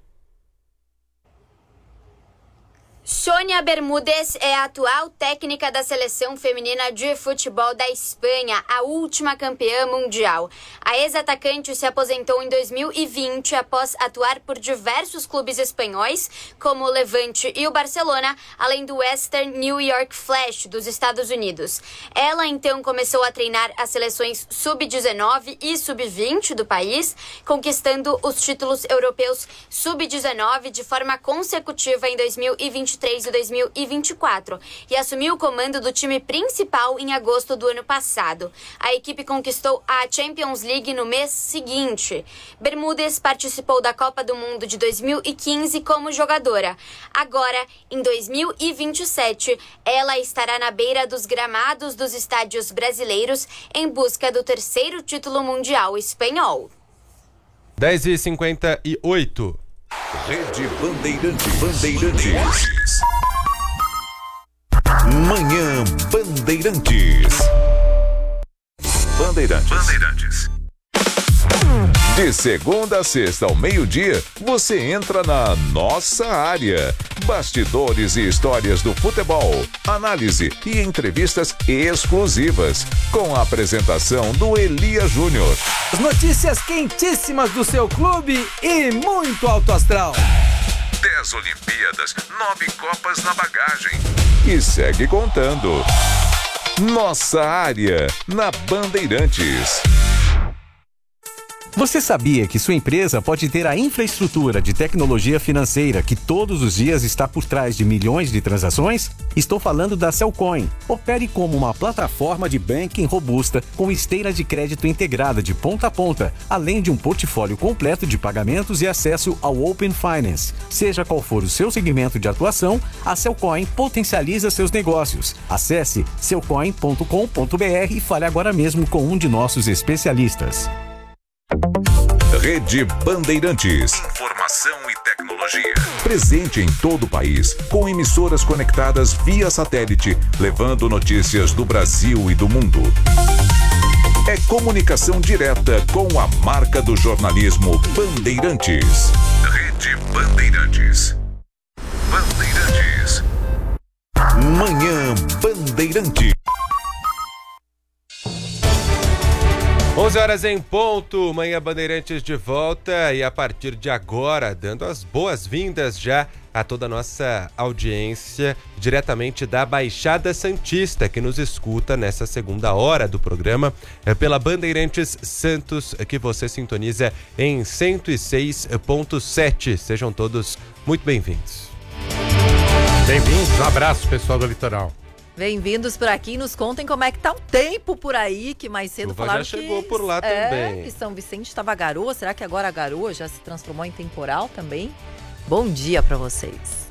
Speaker 4: Sônia Bermúdez é a atual técnica da seleção feminina de futebol da Espanha, a última campeã mundial. A ex-atacante se aposentou em dois mil e vinte após atuar por diversos clubes espanhóis, como o Levante e o Barcelona, além do Western New York Flash dos Estados Unidos. Ela então começou a treinar as seleções sub dezenove e sub vinte do país, conquistando os títulos europeus sub dezenove de forma consecutiva em dois mil e vinte e três e dois mil e vinte e quatro e assumiu o comando do time principal em agosto do ano passado. A equipe conquistou a Champions League no mês seguinte. Bermúdez participou da Copa do Mundo de dois mil e quinze como jogadora. Agora, em dois mil e vinte e sete, ela estará na beira dos gramados dos estádios brasileiros em busca do terceiro título mundial espanhol.
Speaker 1: dez e cinquenta e oito.
Speaker 2: Rede Bandeirantes. Bandeirantes. Manhã Bandeirantes. Bandeirantes. Bandeirantes. De segunda a sexta ao meio-dia, você entra na nossa área. Bastidores e histórias do futebol, análise e entrevistas exclusivas, com a apresentação do Elia Júnior.
Speaker 22: As notícias quentíssimas do seu clube e muito alto astral.
Speaker 2: Dez Olimpíadas, nove Copas na bagagem. E segue contando. Nossa área, na Bandeirantes.
Speaker 23: Você sabia que sua empresa pode ter a infraestrutura de tecnologia financeira que todos os dias está por trás de milhões de transações? Estou falando da Cellcoin. Opere como uma plataforma de banking robusta com esteira de crédito integrada de ponta a ponta, além de um portfólio completo de pagamentos e acesso ao Open Finance. Seja qual for o seu segmento de atuação, a Cellcoin potencializa seus negócios. Acesse cellcoin ponto com ponto br e fale agora mesmo com um de nossos especialistas.
Speaker 2: Rede Bandeirantes. Informação e tecnologia. Presente em todo o país, com emissoras conectadas via satélite, levando notícias do Brasil e do mundo. É comunicação direta com a marca do jornalismo Bandeirantes. Rede Bandeirantes. Bandeirantes. Manhã Bandeirantes.
Speaker 1: onze horas em ponto, Manhã Bandeirantes de volta e a partir de agora, dando as boas-vindas já a toda a nossa audiência diretamente da Baixada Santista, que nos escuta nessa segunda hora do programa é pela Bandeirantes Santos, que você sintoniza em cento e seis ponto sete. Sejam todos muito bem-vindos.
Speaker 14: Bem-vindos, um abraço pessoal do Litoral.
Speaker 11: Bem-vindos por aqui, nos contem como é que tá o tempo por aí, que mais cedo
Speaker 1: Chuva
Speaker 11: falaram
Speaker 1: já chegou
Speaker 11: que,
Speaker 1: por lá
Speaker 11: é,
Speaker 1: também.
Speaker 11: que São Vicente estava garoa, será que agora a garoa já se transformou em temporal também? Bom dia para vocês.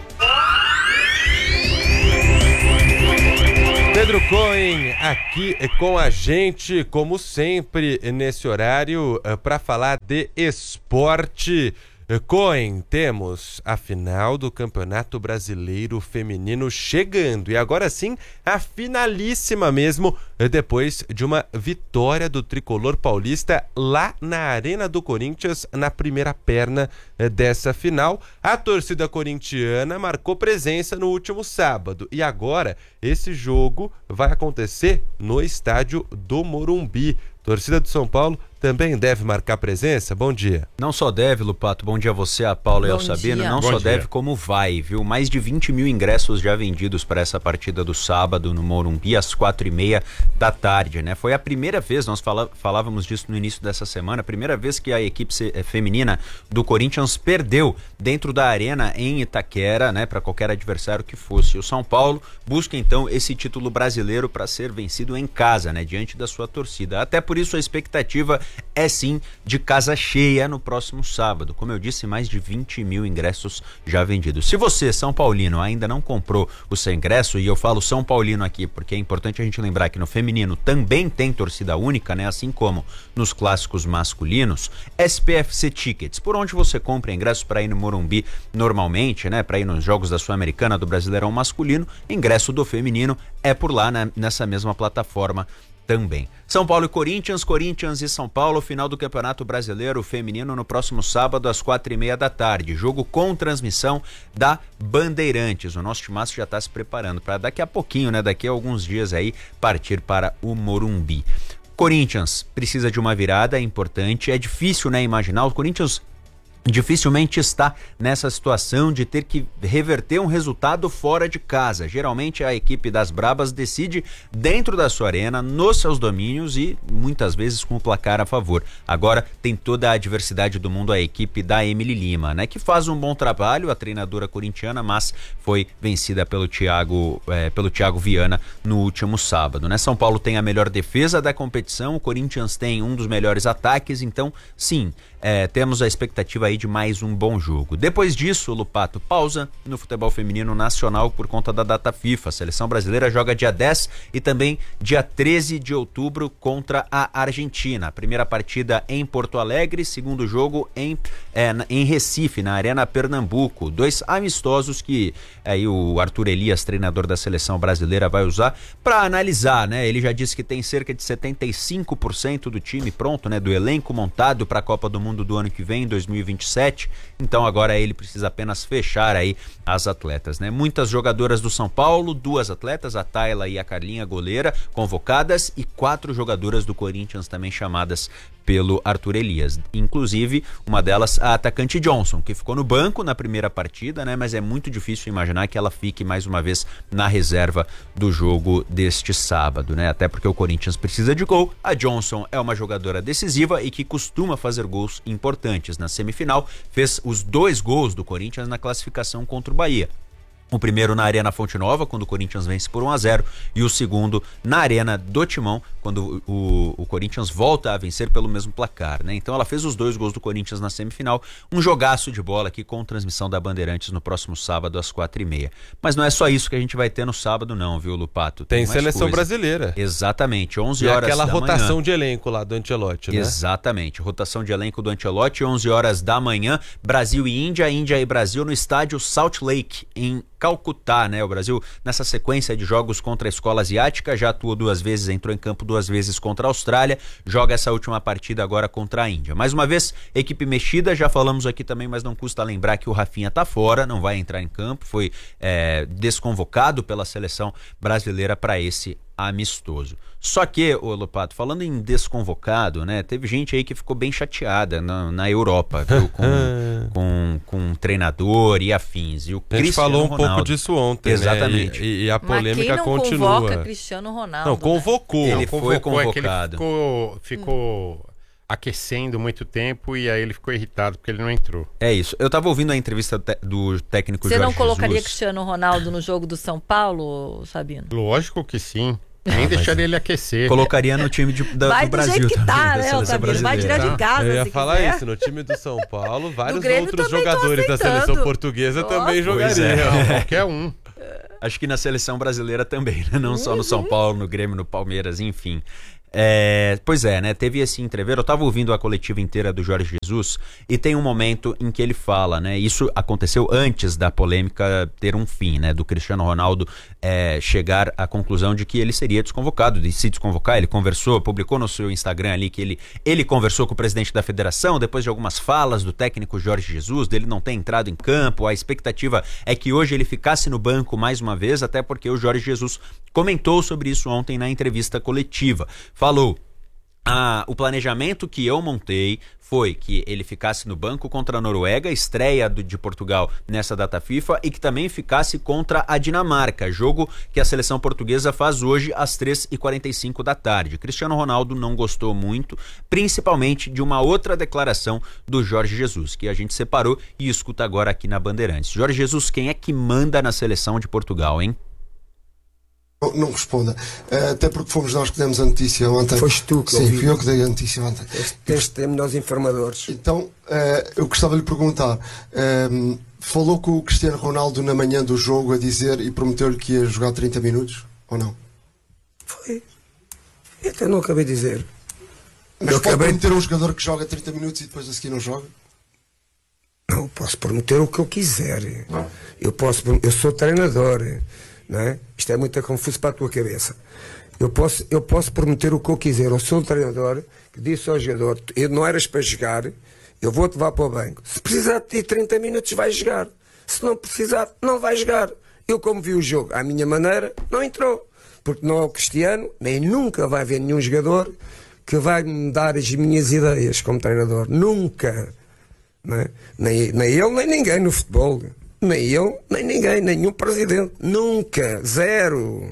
Speaker 1: Pedro Cohen aqui com a gente, como sempre, nesse horário, para falar de esporte. Cohen, temos a final do Campeonato Brasileiro Feminino chegando. E agora sim, a finalíssima mesmo, depois de uma vitória do tricolor paulista lá na Arena do Corinthians, na primeira perna dessa final. A torcida corintiana marcou presença no último sábado. E agora, esse jogo vai acontecer no estádio do Morumbi. Torcida do São Paulo também deve marcar presença? Bom dia.
Speaker 3: Não só deve, Lupato, bom dia a você, a Paula e ao Sabino. Não
Speaker 1: Bom
Speaker 3: só
Speaker 1: dia.
Speaker 3: deve, como vai, viu? Mais de vinte mil ingressos já vendidos para essa partida do sábado no Morumbi, às quatro e meia da tarde, né? Foi a primeira vez, nós fala, falávamos disso no início dessa semana, a primeira vez que a equipe feminina do Corinthians perdeu dentro da arena em Itaquera, né? Para qualquer adversário que fosse. O São Paulo busca então esse título brasileiro para ser vencido em casa, né? Diante da sua torcida. Até por isso a expectativa é sim de casa cheia no próximo sábado. Como eu disse, mais de vinte mil ingressos já vendidos. Se você, São Paulino, ainda não comprou o seu ingresso, e eu falo São Paulino aqui porque é importante a gente lembrar que no feminino também tem torcida única, né? Assim como nos clássicos masculinos, S P F C Tickets, por onde você compra ingressos para ir no Morumbi normalmente, né? Para ir nos jogos da Sul-Americana, do Brasileirão masculino, ingresso do feminino é por lá, né? Nessa mesma plataforma também. São Paulo e Corinthians, Corinthians e São Paulo, final do Campeonato Brasileiro Feminino no próximo sábado às quatro e meia da tarde. Jogo com transmissão da Bandeirantes. O nosso timaço já está se preparando para daqui a pouquinho, né? Daqui a alguns dias aí, partir para o Morumbi. Corinthians precisa de uma virada, é importante. É difícil, né, imaginar. O Corinthians dificilmente está nessa situação de ter que reverter um resultado fora de casa. Geralmente a equipe das Brabas decide dentro da sua arena, nos seus domínios e muitas vezes com o placar a favor. Agora tem toda a adversidade do mundo a equipe da Emily Lima, né? Que faz um bom trabalho, a treinadora corintiana, mas foi vencida pelo Thiago, é, pelo Thiago Viana no último sábado, né? São Paulo tem a melhor defesa da competição, o Corinthians tem um dos melhores ataques, então sim, é, temos a expectativa aí de mais um bom jogo. Depois disso, Lupato, pausa no futebol feminino nacional por conta da data FIFA. A seleção brasileira joga dia dez e também dia treze de outubro contra a Argentina. Primeira partida em Porto Alegre, segundo jogo em, é, em Recife, na Arena Pernambuco. Dois amistosos que aí o Arthur Elias, treinador da seleção brasileira, vai usar para analisar, né? Ele já disse que tem cerca de setenta e cinco por cento do time pronto, né? Do elenco montado para a Copa do Mundo do ano que vem, dois mil e vinte e sete. Então agora ele precisa apenas fechar aí as atletas, né? Muitas jogadoras do São Paulo, duas atletas, a Tayla e a Carlinha, goleira, convocadas, e quatro jogadoras do Corinthians também chamadas pelo Arthur Elias. Inclusive, uma delas, a atacante Johnson, que ficou no banco na primeira partida, né? Mas é muito difícil imaginar que ela fique mais uma vez na reserva do jogo deste sábado, né? Até porque o Corinthians precisa de gol. A Johnson é uma jogadora decisiva e que costuma fazer gols importantes. Na semifinal, fez os dois gols do Corinthians na classificação contra o Bahia. O primeiro na Arena Fonte Nova, quando o Corinthians vence por um a zero, e o segundo na Arena do Timão, quando o, o, o Corinthians volta a vencer pelo mesmo placar, né? Então ela fez os dois gols do Corinthians na semifinal, um jogaço de bola aqui com transmissão da Bandeirantes no próximo sábado às quatro e meia. Mas não é só isso que a gente vai ter no sábado não, viu, Lupato?
Speaker 1: Tem,
Speaker 3: Tem
Speaker 1: seleção
Speaker 3: coisa.
Speaker 1: brasileira.
Speaker 3: Exatamente, onze
Speaker 1: e
Speaker 3: horas da manhã.
Speaker 1: aquela rotação de elenco lá do Ancelotti, né?
Speaker 3: Exatamente, rotação de elenco do Ancelotti, onze horas da manhã, Brasil e Índia, Índia e Brasil no estádio Salt Lake, em Calcutá, né? O Brasil, nessa sequência de jogos contra a escola asiática, já atuou duas vezes, entrou em campo duas vezes contra a Austrália, joga essa última partida agora contra a Índia. Mais uma vez, equipe mexida, já falamos aqui também, mas não custa lembrar que o Rafinha tá fora, não vai entrar em campo, foi é, desconvocado pela seleção brasileira para esse amistoso. Só que, ô Lopato, falando em desconvocado, né? Teve gente aí que ficou bem chateada na, na Europa, viu? Com, com, com treinador e afins. E o
Speaker 1: a gente
Speaker 3: Cristiano
Speaker 1: falou um
Speaker 3: Ronaldo,
Speaker 1: pouco disso ontem,
Speaker 3: exatamente.
Speaker 1: né? E, e a polêmica
Speaker 11: Mas quem não
Speaker 1: continua.
Speaker 11: convoca Cristiano Ronaldo?
Speaker 1: Não, convocou.
Speaker 3: Ele
Speaker 14: Não,
Speaker 3: foi
Speaker 14: convocou, é que
Speaker 3: convocado.
Speaker 14: ele ficou, ficou aquecendo muito tempo e aí ele ficou irritado porque ele não entrou.
Speaker 3: É isso. Eu tava ouvindo a entrevista te- do técnico
Speaker 11: Você
Speaker 3: Jorge
Speaker 11: não colocaria
Speaker 3: Jesus.
Speaker 11: Cristiano Ronaldo no jogo do São Paulo, Sabino?
Speaker 14: Lógico que sim. Nem deixaria ele aquecer.
Speaker 3: Colocaria no time de, da,
Speaker 11: Vai
Speaker 3: do
Speaker 11: do
Speaker 3: Brasil
Speaker 11: jeito que
Speaker 3: também,
Speaker 11: tá,
Speaker 3: da
Speaker 11: né,
Speaker 3: seleção
Speaker 11: Otávio?
Speaker 3: brasileira.
Speaker 11: Vai tirar de casa,
Speaker 1: Eu ia
Speaker 11: se
Speaker 1: falar
Speaker 11: quiser.
Speaker 1: isso, no time do São Paulo, vários
Speaker 11: Grêmio
Speaker 1: outros
Speaker 11: também tô
Speaker 1: jogadores da
Speaker 11: aceitando.
Speaker 1: seleção portuguesa
Speaker 11: Ó.
Speaker 1: também
Speaker 3: Pois
Speaker 1: jogariam.
Speaker 3: é.
Speaker 14: Qualquer um.
Speaker 3: Acho que na seleção brasileira também, né? Não só no
Speaker 11: Uhum.
Speaker 3: São Paulo, no Grêmio, no Palmeiras, enfim. É, pois é, né? Teve esse entreveiro. Eu tava ouvindo a coletiva inteira do Jorge Jesus e tem um momento em que ele fala, né? Isso aconteceu antes da polêmica ter um fim, né? Do Cristiano Ronaldo é, chegar à conclusão de que ele seria desconvocado, de se desconvocar. Ele conversou, publicou no seu Instagram ali que ele, ele conversou com o presidente da federação depois de algumas falas do técnico Jorge Jesus, dele não ter entrado em campo. A expectativa é que hoje ele ficasse no banco mais uma vez, até porque o Jorge Jesus comentou sobre isso ontem na entrevista coletiva. Falou, ah, o planejamento que eu montei foi que ele ficasse no banco contra a Noruega, estreia do, de Portugal nessa data FIFA, e que também ficasse contra a Dinamarca, jogo que a seleção portuguesa faz hoje às três e quarenta e cinco da tarde. Cristiano Ronaldo não gostou muito, principalmente de uma outra declaração do Jorge Jesus, que a gente separou e escuta agora aqui na Bandeirantes. Jorge Jesus, quem é que manda na seleção de Portugal, hein?
Speaker 5: Não, não responda, uh, até porque fomos nós que demos a notícia ontem.
Speaker 6: Foste tu que
Speaker 5: Sim,
Speaker 6: ouvi.
Speaker 5: fui eu que dei a notícia ontem.
Speaker 6: Tens de nós informadores.
Speaker 5: Então, uh, eu gostava de lhe perguntar, uh, falou com o Cristiano Ronaldo na manhã do jogo a dizer e prometeu-lhe que ia jogar trinta minutos, ou não?
Speaker 6: Foi. Eu até não acabei de dizer.
Speaker 5: Mas
Speaker 6: Eu
Speaker 5: pode
Speaker 6: acabei-
Speaker 5: prometer a um jogador que joga trinta minutos e depois a seguir não joga?
Speaker 6: Não, posso prometer o que eu quiser. Eu posso, eu sou treinador, não é? Isto é muito confuso para a tua cabeça. Eu posso, eu posso prometer o que eu quiser. Eu sou um treinador que disse ao jogador: eu não eras para jogar, eu vou-te levar para o banco. Se precisar de ti trinta minutos, vais jogar. Se não precisar, não vais jogar. Eu, como vi o jogo à minha maneira, não entrou. Porque não é o Cristiano, nem nunca vai haver nenhum jogador que vai me dar as minhas ideias como treinador. Nunca. Não é? nem, nem ele, nem ninguém no futebol. Nem ele, nem ninguém, nenhum presidente. Nunca. Zero.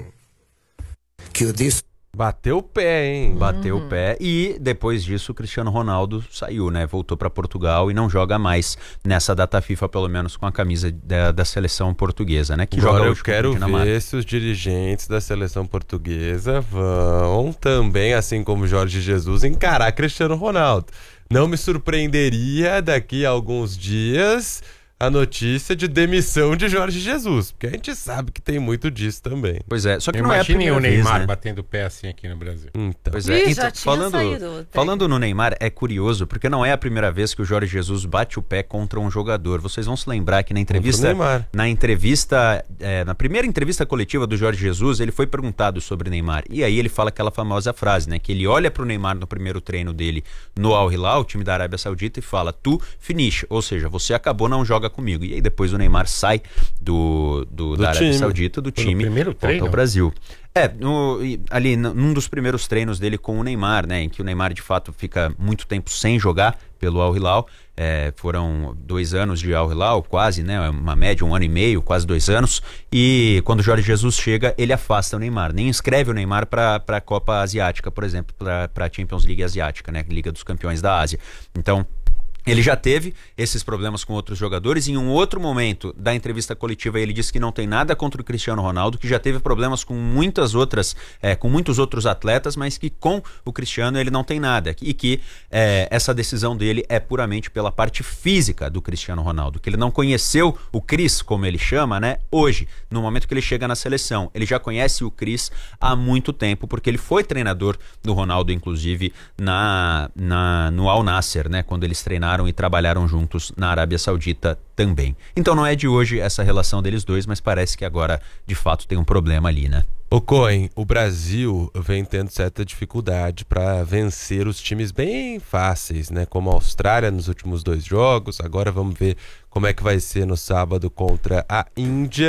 Speaker 6: Que eu disse.
Speaker 1: Bateu o pé, hein?
Speaker 3: Bateu o pé e depois disso o Cristiano Ronaldo saiu, né? Voltou para Portugal e não joga mais nessa data FIFA, pelo menos com a camisa da, da seleção portuguesa, né? Que
Speaker 1: Agora
Speaker 3: joga
Speaker 1: eu
Speaker 3: hoje contra
Speaker 1: quero
Speaker 3: a Dinamarca.
Speaker 1: ver se os dirigentes da seleção portuguesa vão também, assim como Jorge Jesus, encarar Cristiano Ronaldo. Não me surpreenderia daqui a alguns dias a notícia de demissão de Jorge Jesus, porque a gente sabe que tem muito disso também.
Speaker 3: Pois é, só que não é a
Speaker 14: Imaginem
Speaker 3: primeira
Speaker 14: o
Speaker 3: vez,
Speaker 14: Neymar
Speaker 3: né?
Speaker 14: batendo o pé assim aqui no Brasil.
Speaker 1: Então.
Speaker 3: Pois é,
Speaker 11: Ih,
Speaker 3: então,
Speaker 11: já tinha
Speaker 3: falando,
Speaker 11: saído,
Speaker 3: falando no Neymar, é curioso, porque não é a primeira vez que o Jorge Jesus bate o pé contra um jogador. Vocês vão se lembrar que na entrevista,
Speaker 1: Neymar.
Speaker 3: na entrevista, é, na primeira entrevista coletiva do Jorge Jesus, ele foi perguntado sobre Neymar. E aí ele fala aquela famosa frase, né? Que ele olha pro Neymar no primeiro treino dele no Al Hilal, o time da Arábia Saudita, e fala: tu finish, ou seja, você acabou, não joga comigo. E aí depois o Neymar sai do, do,
Speaker 1: Do
Speaker 3: da Arábia
Speaker 1: time.
Speaker 3: Saudita, do
Speaker 14: Foi no
Speaker 3: time,
Speaker 14: primeiro
Speaker 3: volta
Speaker 14: treino?
Speaker 3: ao Brasil. É, no, e ali n- num dos primeiros treinos dele com o Neymar, né, em que o Neymar de fato fica muito tempo sem jogar pelo Al Hilal, é, foram dois anos de Al Hilal, quase, né, uma média, um ano e meio, quase dois anos, e quando o Jorge Jesus chega, ele afasta o Neymar, nem inscreve o Neymar para a Copa Asiática, por exemplo, para a Champions League Asiática, né, Liga dos Campeões da Ásia. Então, ele já teve esses problemas com outros jogadores. Em um outro momento da entrevista coletiva, ele disse que não tem nada contra o Cristiano Ronaldo, que já teve problemas com muitas outras, é, com muitos outros atletas, mas que com o Cristiano ele não tem nada. E que é, essa decisão dele é puramente pela parte física do Cristiano Ronaldo, que ele não conheceu o Cris, como ele chama, né? Hoje, no momento que ele chega na seleção, ele já conhece o Cris há muito tempo, porque ele foi treinador do Ronaldo, inclusive, na, na, no Al Nassr, né? Quando eles treinaram e trabalharam juntos na Arábia Saudita também. Então não é de hoje essa relação deles dois, mas parece que agora de fato tem um problema ali, né?
Speaker 1: Ô Cohen, o Brasil vem tendo certa dificuldade para vencer os times bem fáceis, né? Como a Austrália nos últimos dois jogos. Agora vamos ver como é que vai ser no sábado contra a Índia.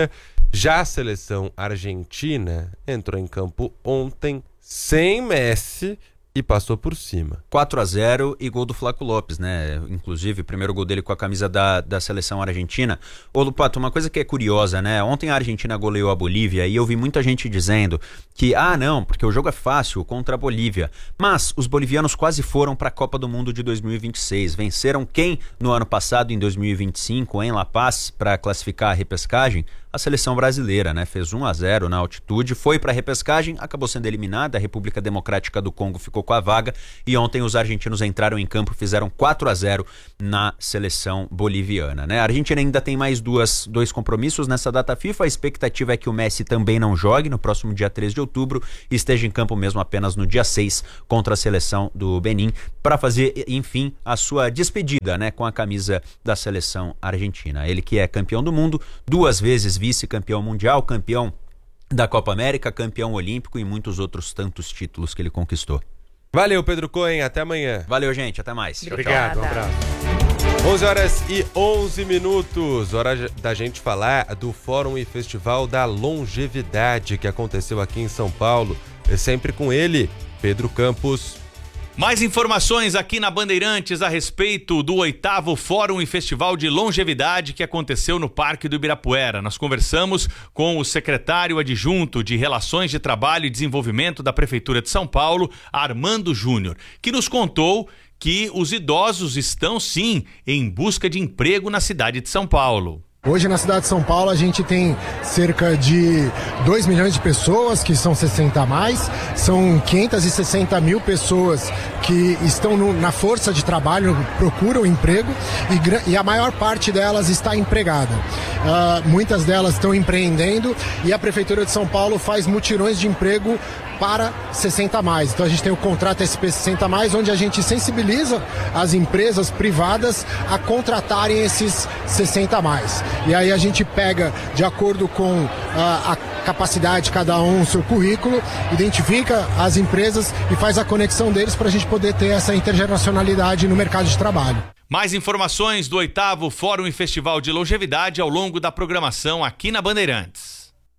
Speaker 1: Já a seleção argentina entrou em campo ontem sem Messi e passou por cima.
Speaker 3: quatro a zero e gol do Flaco Lopes, né? Inclusive, o primeiro gol dele com a camisa da, da seleção argentina. Ô, Lupato, uma coisa que é curiosa, né? Ontem a Argentina goleou a Bolívia e eu vi muita gente dizendo que, ah, não, porque o jogo é fácil contra a Bolívia. Mas os bolivianos quase foram para a Copa do Mundo de dois mil e vinte e seis. Venceram quem no ano passado, em dois mil e vinte e cinco, em La Paz, para classificar a repescagem? A seleção brasileira, né? Fez um a zero na altitude, foi para a repescagem, acabou sendo eliminada, a República Democrática do Congo ficou com a vaga e ontem os argentinos entraram em campo e fizeram quatro a zero na seleção boliviana, né? A Argentina ainda tem mais duas, dois compromissos nessa data FIFA, a expectativa é que o Messi também não jogue no próximo dia três de outubro e esteja em campo mesmo apenas no dia seis contra a seleção do Benin para fazer, enfim, a sua despedida, né? Com a camisa da seleção argentina. Ele que é campeão do mundo, duas vezes vice-campeão mundial, campeão da Copa América, campeão olímpico e muitos outros tantos títulos que ele conquistou.
Speaker 1: Valeu, Pedro Cohen, até amanhã.
Speaker 3: Valeu, gente, até mais.
Speaker 14: Obrigado, um abraço.
Speaker 1: onze horas e onze minutos, hora da gente falar do Fórum e Festival da Longevidade que aconteceu aqui em São Paulo, é sempre com ele, Pedro Campos.
Speaker 7: Mais informações aqui na Bandeirantes a respeito do oitavo Fórum e Festival de Longevidade que aconteceu no Parque do Ibirapuera. Nós conversamos com o secretário adjunto de Relações de Trabalho e Desenvolvimento da Prefeitura de São Paulo, Armando Júnior, que nos contou que os idosos estão sim em busca de emprego na cidade de São Paulo.
Speaker 8: Hoje na cidade de São Paulo a gente tem cerca de dois milhões de pessoas que são sessenta a mais, são quinhentas e sessenta mil pessoas que estão no, na força de trabalho, procuram emprego e, e a maior parte delas está empregada. Uh, muitas delas estão empreendendo e a Prefeitura de São Paulo faz mutirões de emprego para sessenta a mais. Então a gente tem o contrato S P sessenta a mais, onde a gente sensibiliza as empresas privadas a contratarem esses sessenta a mais. E aí a gente pega, de acordo com uh, a capacidade de cada um, o seu currículo, identifica as empresas e faz a conexão deles para a gente poder ter essa intergeracionalidade no mercado de trabalho.
Speaker 7: Mais informações do oitavo Fórum e Festival de Longevidade ao longo da programação aqui na Bandeirantes.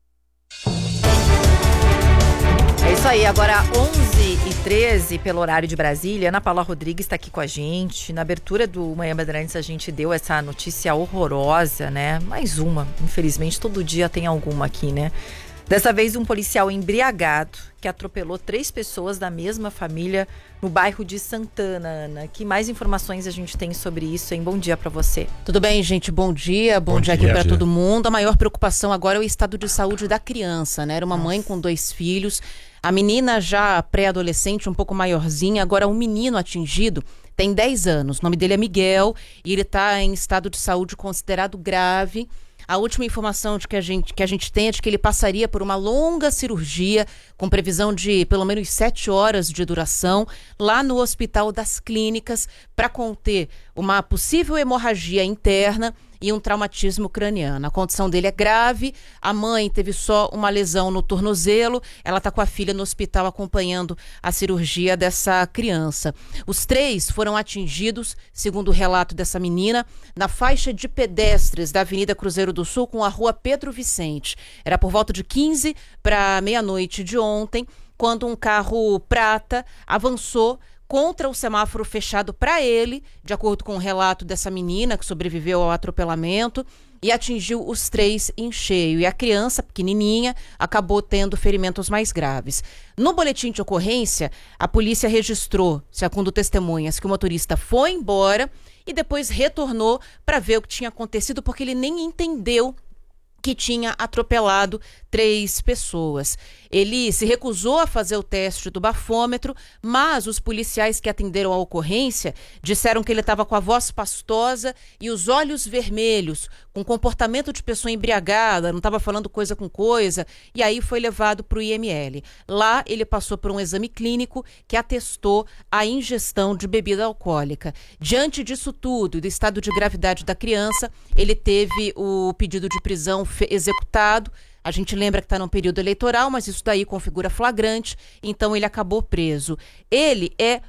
Speaker 11: É isso aí, agora onze e treze pelo horário de Brasília. Ana Paula Rodrigues está aqui com a gente. Na abertura do Manhã Bandeirantes a gente deu essa notícia horrorosa, né? Mais uma, infelizmente todo dia tem alguma aqui, né? Dessa vez um policial embriagado que atropelou três pessoas da mesma família no bairro de Santana, Ana. Que mais informações a gente tem sobre isso, hein? Bom dia para você.
Speaker 9: Tudo bem, gente? Bom dia. Bom, Bom dia, dia aqui para todo mundo. A maior preocupação agora é o estado de saúde da criança, né? Era uma Nossa. mãe com dois filhos. A menina já pré-adolescente, um pouco maiorzinha. Agora o menino atingido tem dez anos. O nome dele é Miguel e ele está em estado de saúde considerado grave. A última informação de que, a gente, que a gente tem é de que ele passaria por uma longa cirurgia, com previsão de pelo menos sete horas de duração, lá no Hospital das Clínicas, para conter uma possível hemorragia interna e um traumatismo craniano. A condição dele é grave, a mãe teve só uma lesão no tornozelo, ela está com a filha no hospital acompanhando a cirurgia dessa criança. Os três foram atingidos, segundo o relato dessa menina, na faixa de pedestres da Avenida Cruzeiro do Sul com a rua Pedro Vicente. Era por volta de quinze para meia-noite de ontem, quando um carro prata avançou contra o semáforo fechado para ele, de acordo com o relato dessa menina que sobreviveu ao atropelamento, e atingiu os três em cheio. E a criança, pequenininha, acabou tendo ferimentos mais graves. No boletim de ocorrência, a polícia registrou, segundo testemunhas, que o motorista foi embora e depois retornou para ver o que tinha acontecido, porque ele nem entendeu que tinha atropelado três pessoas. Ele se recusou a fazer o teste do bafômetro, mas os policiais que atenderam a ocorrência disseram que ele estava com a voz pastosa e os olhos vermelhos, com comportamento de pessoa embriagada, não estava falando coisa com coisa, e aí foi levado para o I M L. Lá ele passou por um exame clínico que atestou a ingestão de bebida alcoólica. Diante disso tudo e do estado de gravidade da criança, ele teve o pedido de prisão executado. A gente lembra que está num período eleitoral, mas isso daí configura flagrante, então ele acabou preso. Ele é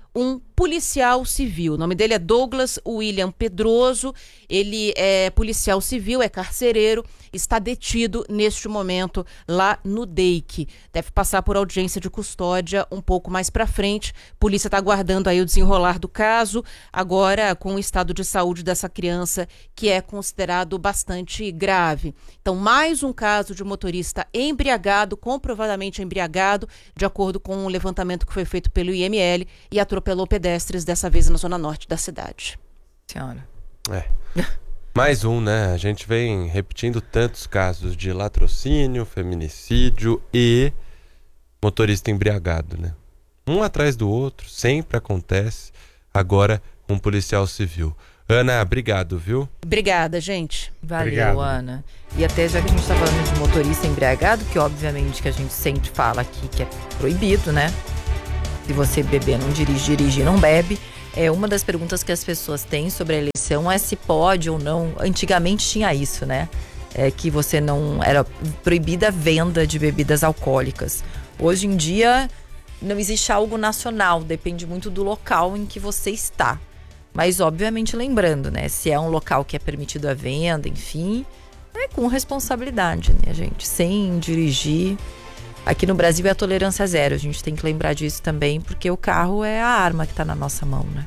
Speaker 9: um policial civil. O nome dele é Douglas William Pedroso. Ele é policial civil, é carcereiro, está detido neste momento lá no D E I C. Deve passar por audiência de custódia um pouco mais para frente. A polícia está aguardando aí o desenrolar do caso, agora com o estado de saúde dessa criança, que é considerado bastante grave. Então, mais um caso de motorista embriagado, comprovadamente embriagado, de acordo com um levantamento que foi feito pelo I M L, e atropelou pedestres, dessa vez na zona norte da cidade.
Speaker 11: Senhora.
Speaker 1: É. Mais um, né? A gente vem repetindo tantos casos de latrocínio, feminicídio e motorista embriagado, né? Um atrás do outro, sempre acontece. Agora, um policial civil. Ana, obrigado, viu?
Speaker 9: Obrigada, gente.
Speaker 11: Valeu,
Speaker 1: Obrigado.
Speaker 11: Ana. E até já que a gente tá falando de motorista embriagado, que obviamente que a gente sempre fala aqui que é proibido, né? Se você beber, não dirige, dirige, não bebe. É uma das perguntas que as pessoas têm sobre a eleição é se pode ou não. Antigamente tinha isso, né? É que você não... Era proibida a venda de bebidas alcoólicas. Hoje em dia não existe algo nacional, depende muito do local em que você está. Mas obviamente lembrando, né? Se é um local que é permitido a venda, enfim, é com responsabilidade, né, gente? Sem dirigir. Aqui no Brasil é a tolerância zero, a gente tem que lembrar disso também, porque o carro é a arma que está na nossa mão, né?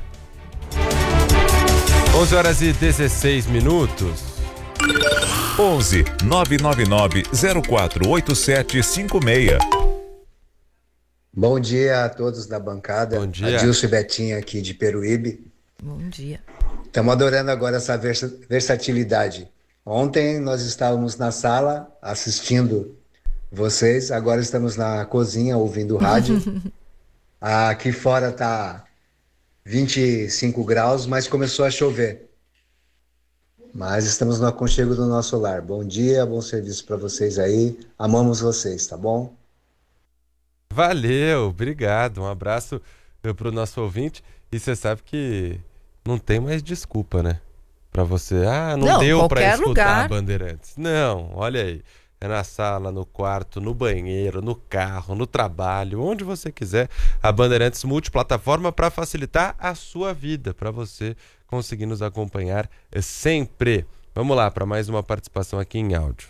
Speaker 1: onze horas e dezesseis minutos.
Speaker 2: onze nove nove nove zero quatro oito sete cinco seis.
Speaker 10: Bom dia a todos da bancada.
Speaker 1: Bom dia.
Speaker 10: Adilson e Betinho aqui de Peruíbe.
Speaker 11: Bom dia.
Speaker 10: Estamos adorando agora essa versa- versatilidade. Ontem nós estávamos na sala assistindo vocês, agora estamos na cozinha ouvindo rádio. Aqui fora tá vinte e cinco graus, mas começou a chover. Mas estamos no aconchego do nosso lar. Bom dia, bom serviço para vocês aí. Amamos vocês, tá bom?
Speaker 1: Valeu, obrigado. Um abraço para o nosso ouvinte. E você sabe que não tem mais desculpa, né? Para você, ah, não,
Speaker 11: Não,
Speaker 1: deu para
Speaker 11: qualquer
Speaker 1: escutar
Speaker 11: lugar.
Speaker 1: a Bandeirantes. Não, olha aí. É na sala, no quarto, no banheiro, no carro, no trabalho, onde você quiser. A Bandeirantes multiplataforma para facilitar a sua vida, para você conseguir nos acompanhar sempre. Vamos lá para mais uma participação aqui em áudio.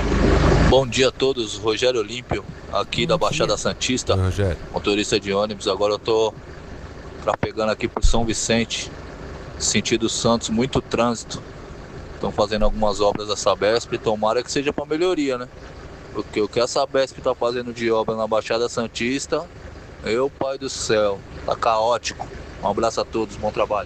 Speaker 12: Bom dia a todos, Rogério Olímpio, aqui da Baixada Santista,
Speaker 1: Rogério.
Speaker 12: motorista de ônibus. Agora eu tô trafegando aqui por São Vicente, sentido Santos, muito trânsito. Estão fazendo algumas obras da Sabesp, tomara que seja para melhoria, né? Porque o que a Sabesp está fazendo de obra na Baixada Santista, meu pai do céu, tá caótico. Um abraço a todos, bom trabalho.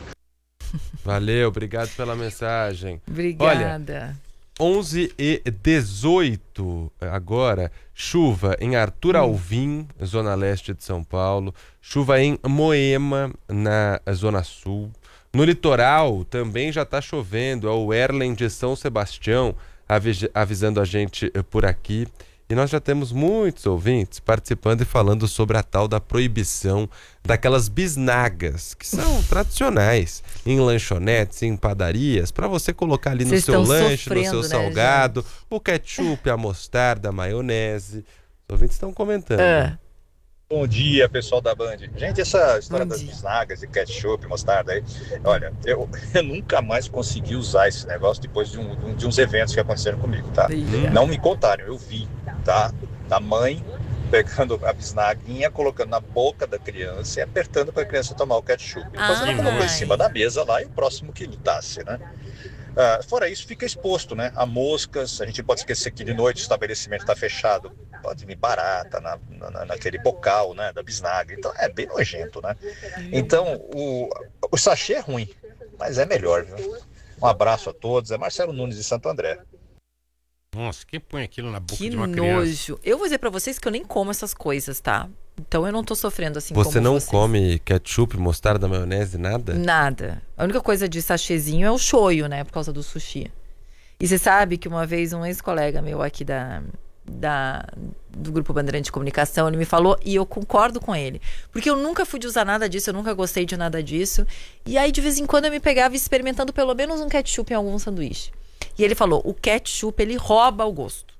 Speaker 1: Valeu, obrigado pela mensagem.
Speaker 11: Obrigada.
Speaker 1: Olha, onze e dezoito agora, chuva em Arthur Alvim, zona leste de São Paulo, chuva em Moema, na zona sul. No litoral também já está chovendo, é o Erlen de São Sebastião avi- avisando a gente por aqui. E nós já temos muitos ouvintes participando e falando sobre a tal da proibição daquelas bisnagas, que são tradicionais em lanchonetes, em padarias, para você colocar ali no
Speaker 11: Vocês
Speaker 1: seu
Speaker 11: estão
Speaker 1: lanche, no
Speaker 11: sofrendo,
Speaker 1: seu
Speaker 11: né,
Speaker 1: salgado, o ketchup, a mostarda, a maionese. Os ouvintes estão comentando.
Speaker 11: É.
Speaker 13: Bom dia, pessoal da Band. Gente, essa história das bisnagas e ketchup, mostarda aí, olha, eu, eu nunca mais consegui usar esse negócio depois de, um, de uns eventos que aconteceram comigo, tá?
Speaker 11: Uhum.
Speaker 13: Não me contaram, eu vi, tá? Da mãe pegando a bisnaguinha, colocando na boca da criança e apertando para a criança tomar o ketchup. Depois ela colocou em cima da mesa lá e o próximo que lutasse, né? Ah, fora isso, fica exposto, né? A moscas, a gente pode esquecer que de noite o estabelecimento está fechado, pode vir barata na, na, naquele bocal, né? Da bisnaga, então é bem nojento, né? Então, o, o sachê é ruim, mas é melhor, viu? Um abraço a todos, é Marcelo Nunes de Santo André.
Speaker 14: Nossa, quem põe aquilo na boca
Speaker 11: Que
Speaker 14: de uma criança?
Speaker 11: nojo. Eu vou dizer pra vocês que eu nem como essas coisas, tá? Então eu não tô sofrendo assim
Speaker 1: Você
Speaker 11: como
Speaker 1: não
Speaker 11: vocês.
Speaker 1: come ketchup, mostarda, maionese, nada?
Speaker 11: Nada. A única coisa de sachêzinho é o shoyu, né? Por causa do sushi. E você sabe que uma vez um ex-colega meu aqui da, da, do Grupo Bandeirante de Comunicação, ele me falou, e eu concordo com ele. Porque eu nunca fui de usar nada disso, eu nunca gostei de nada disso. E aí, de vez em quando, eu me pegava experimentando pelo menos um ketchup em algum sanduíche. E ele falou, o ketchup, ele rouba o gosto.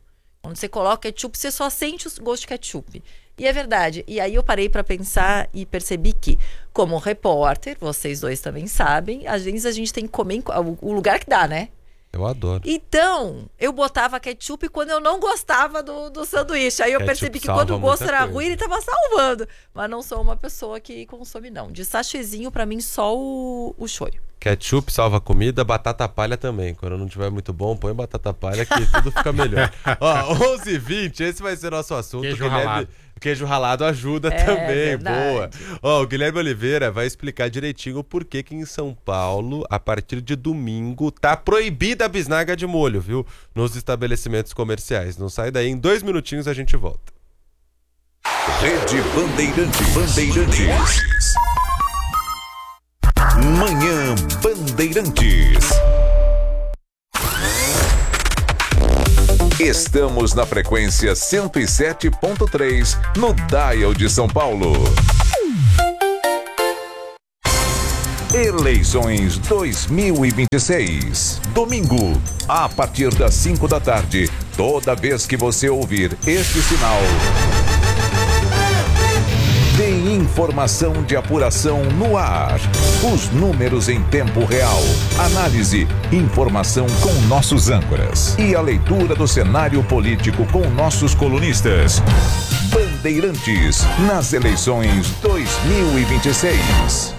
Speaker 11: Onde você coloca ketchup, você só sente o gosto de ketchup. E é verdade. E aí eu parei para pensar e percebi que, como repórter, vocês dois também sabem, às vezes a gente tem que comer o lugar que dá, né?
Speaker 1: Eu adoro.
Speaker 11: Então, eu botava ketchup quando eu não gostava do, do sanduíche. Aí eu
Speaker 1: Ketchup
Speaker 11: percebi que quando o gosto era
Speaker 1: coisa.
Speaker 11: ruim, ele tava salvando. Mas não sou uma pessoa que consome, não. De sachêzinho, pra mim, só o, o shoyu.
Speaker 1: Ketchup salva a comida, batata palha também. Quando não tiver muito bom, põe batata palha que tudo fica melhor. Ó, onze e vinte, esse vai ser nosso assunto.
Speaker 14: Queijo
Speaker 1: Guilherme...
Speaker 14: ralado.
Speaker 1: Queijo ralado ajuda
Speaker 11: É,
Speaker 1: também,
Speaker 11: verdade.
Speaker 1: boa. Ó, o Guilherme Oliveira vai explicar direitinho por que que em São Paulo, a partir de domingo, tá proibida a bisnaga de molho, viu? Nos estabelecimentos comerciais. Não sai daí, em dois minutinhos a gente volta.
Speaker 2: Rede Bandeirantes. Bandeirantes. Manhã Bandeirantes. Estamos na frequência cento e sete ponto três no Dial de São Paulo. Eleições dois mil e vinte e seis. Domingo, a partir das cinco da tarde, toda vez que você ouvir este sinal, tem informação de apuração no ar. Os números em tempo real. Análise, informação com nossos âncoras. E a leitura do cenário político com nossos colunistas. Bandeirantes, nas eleições dois mil e vinte e seis.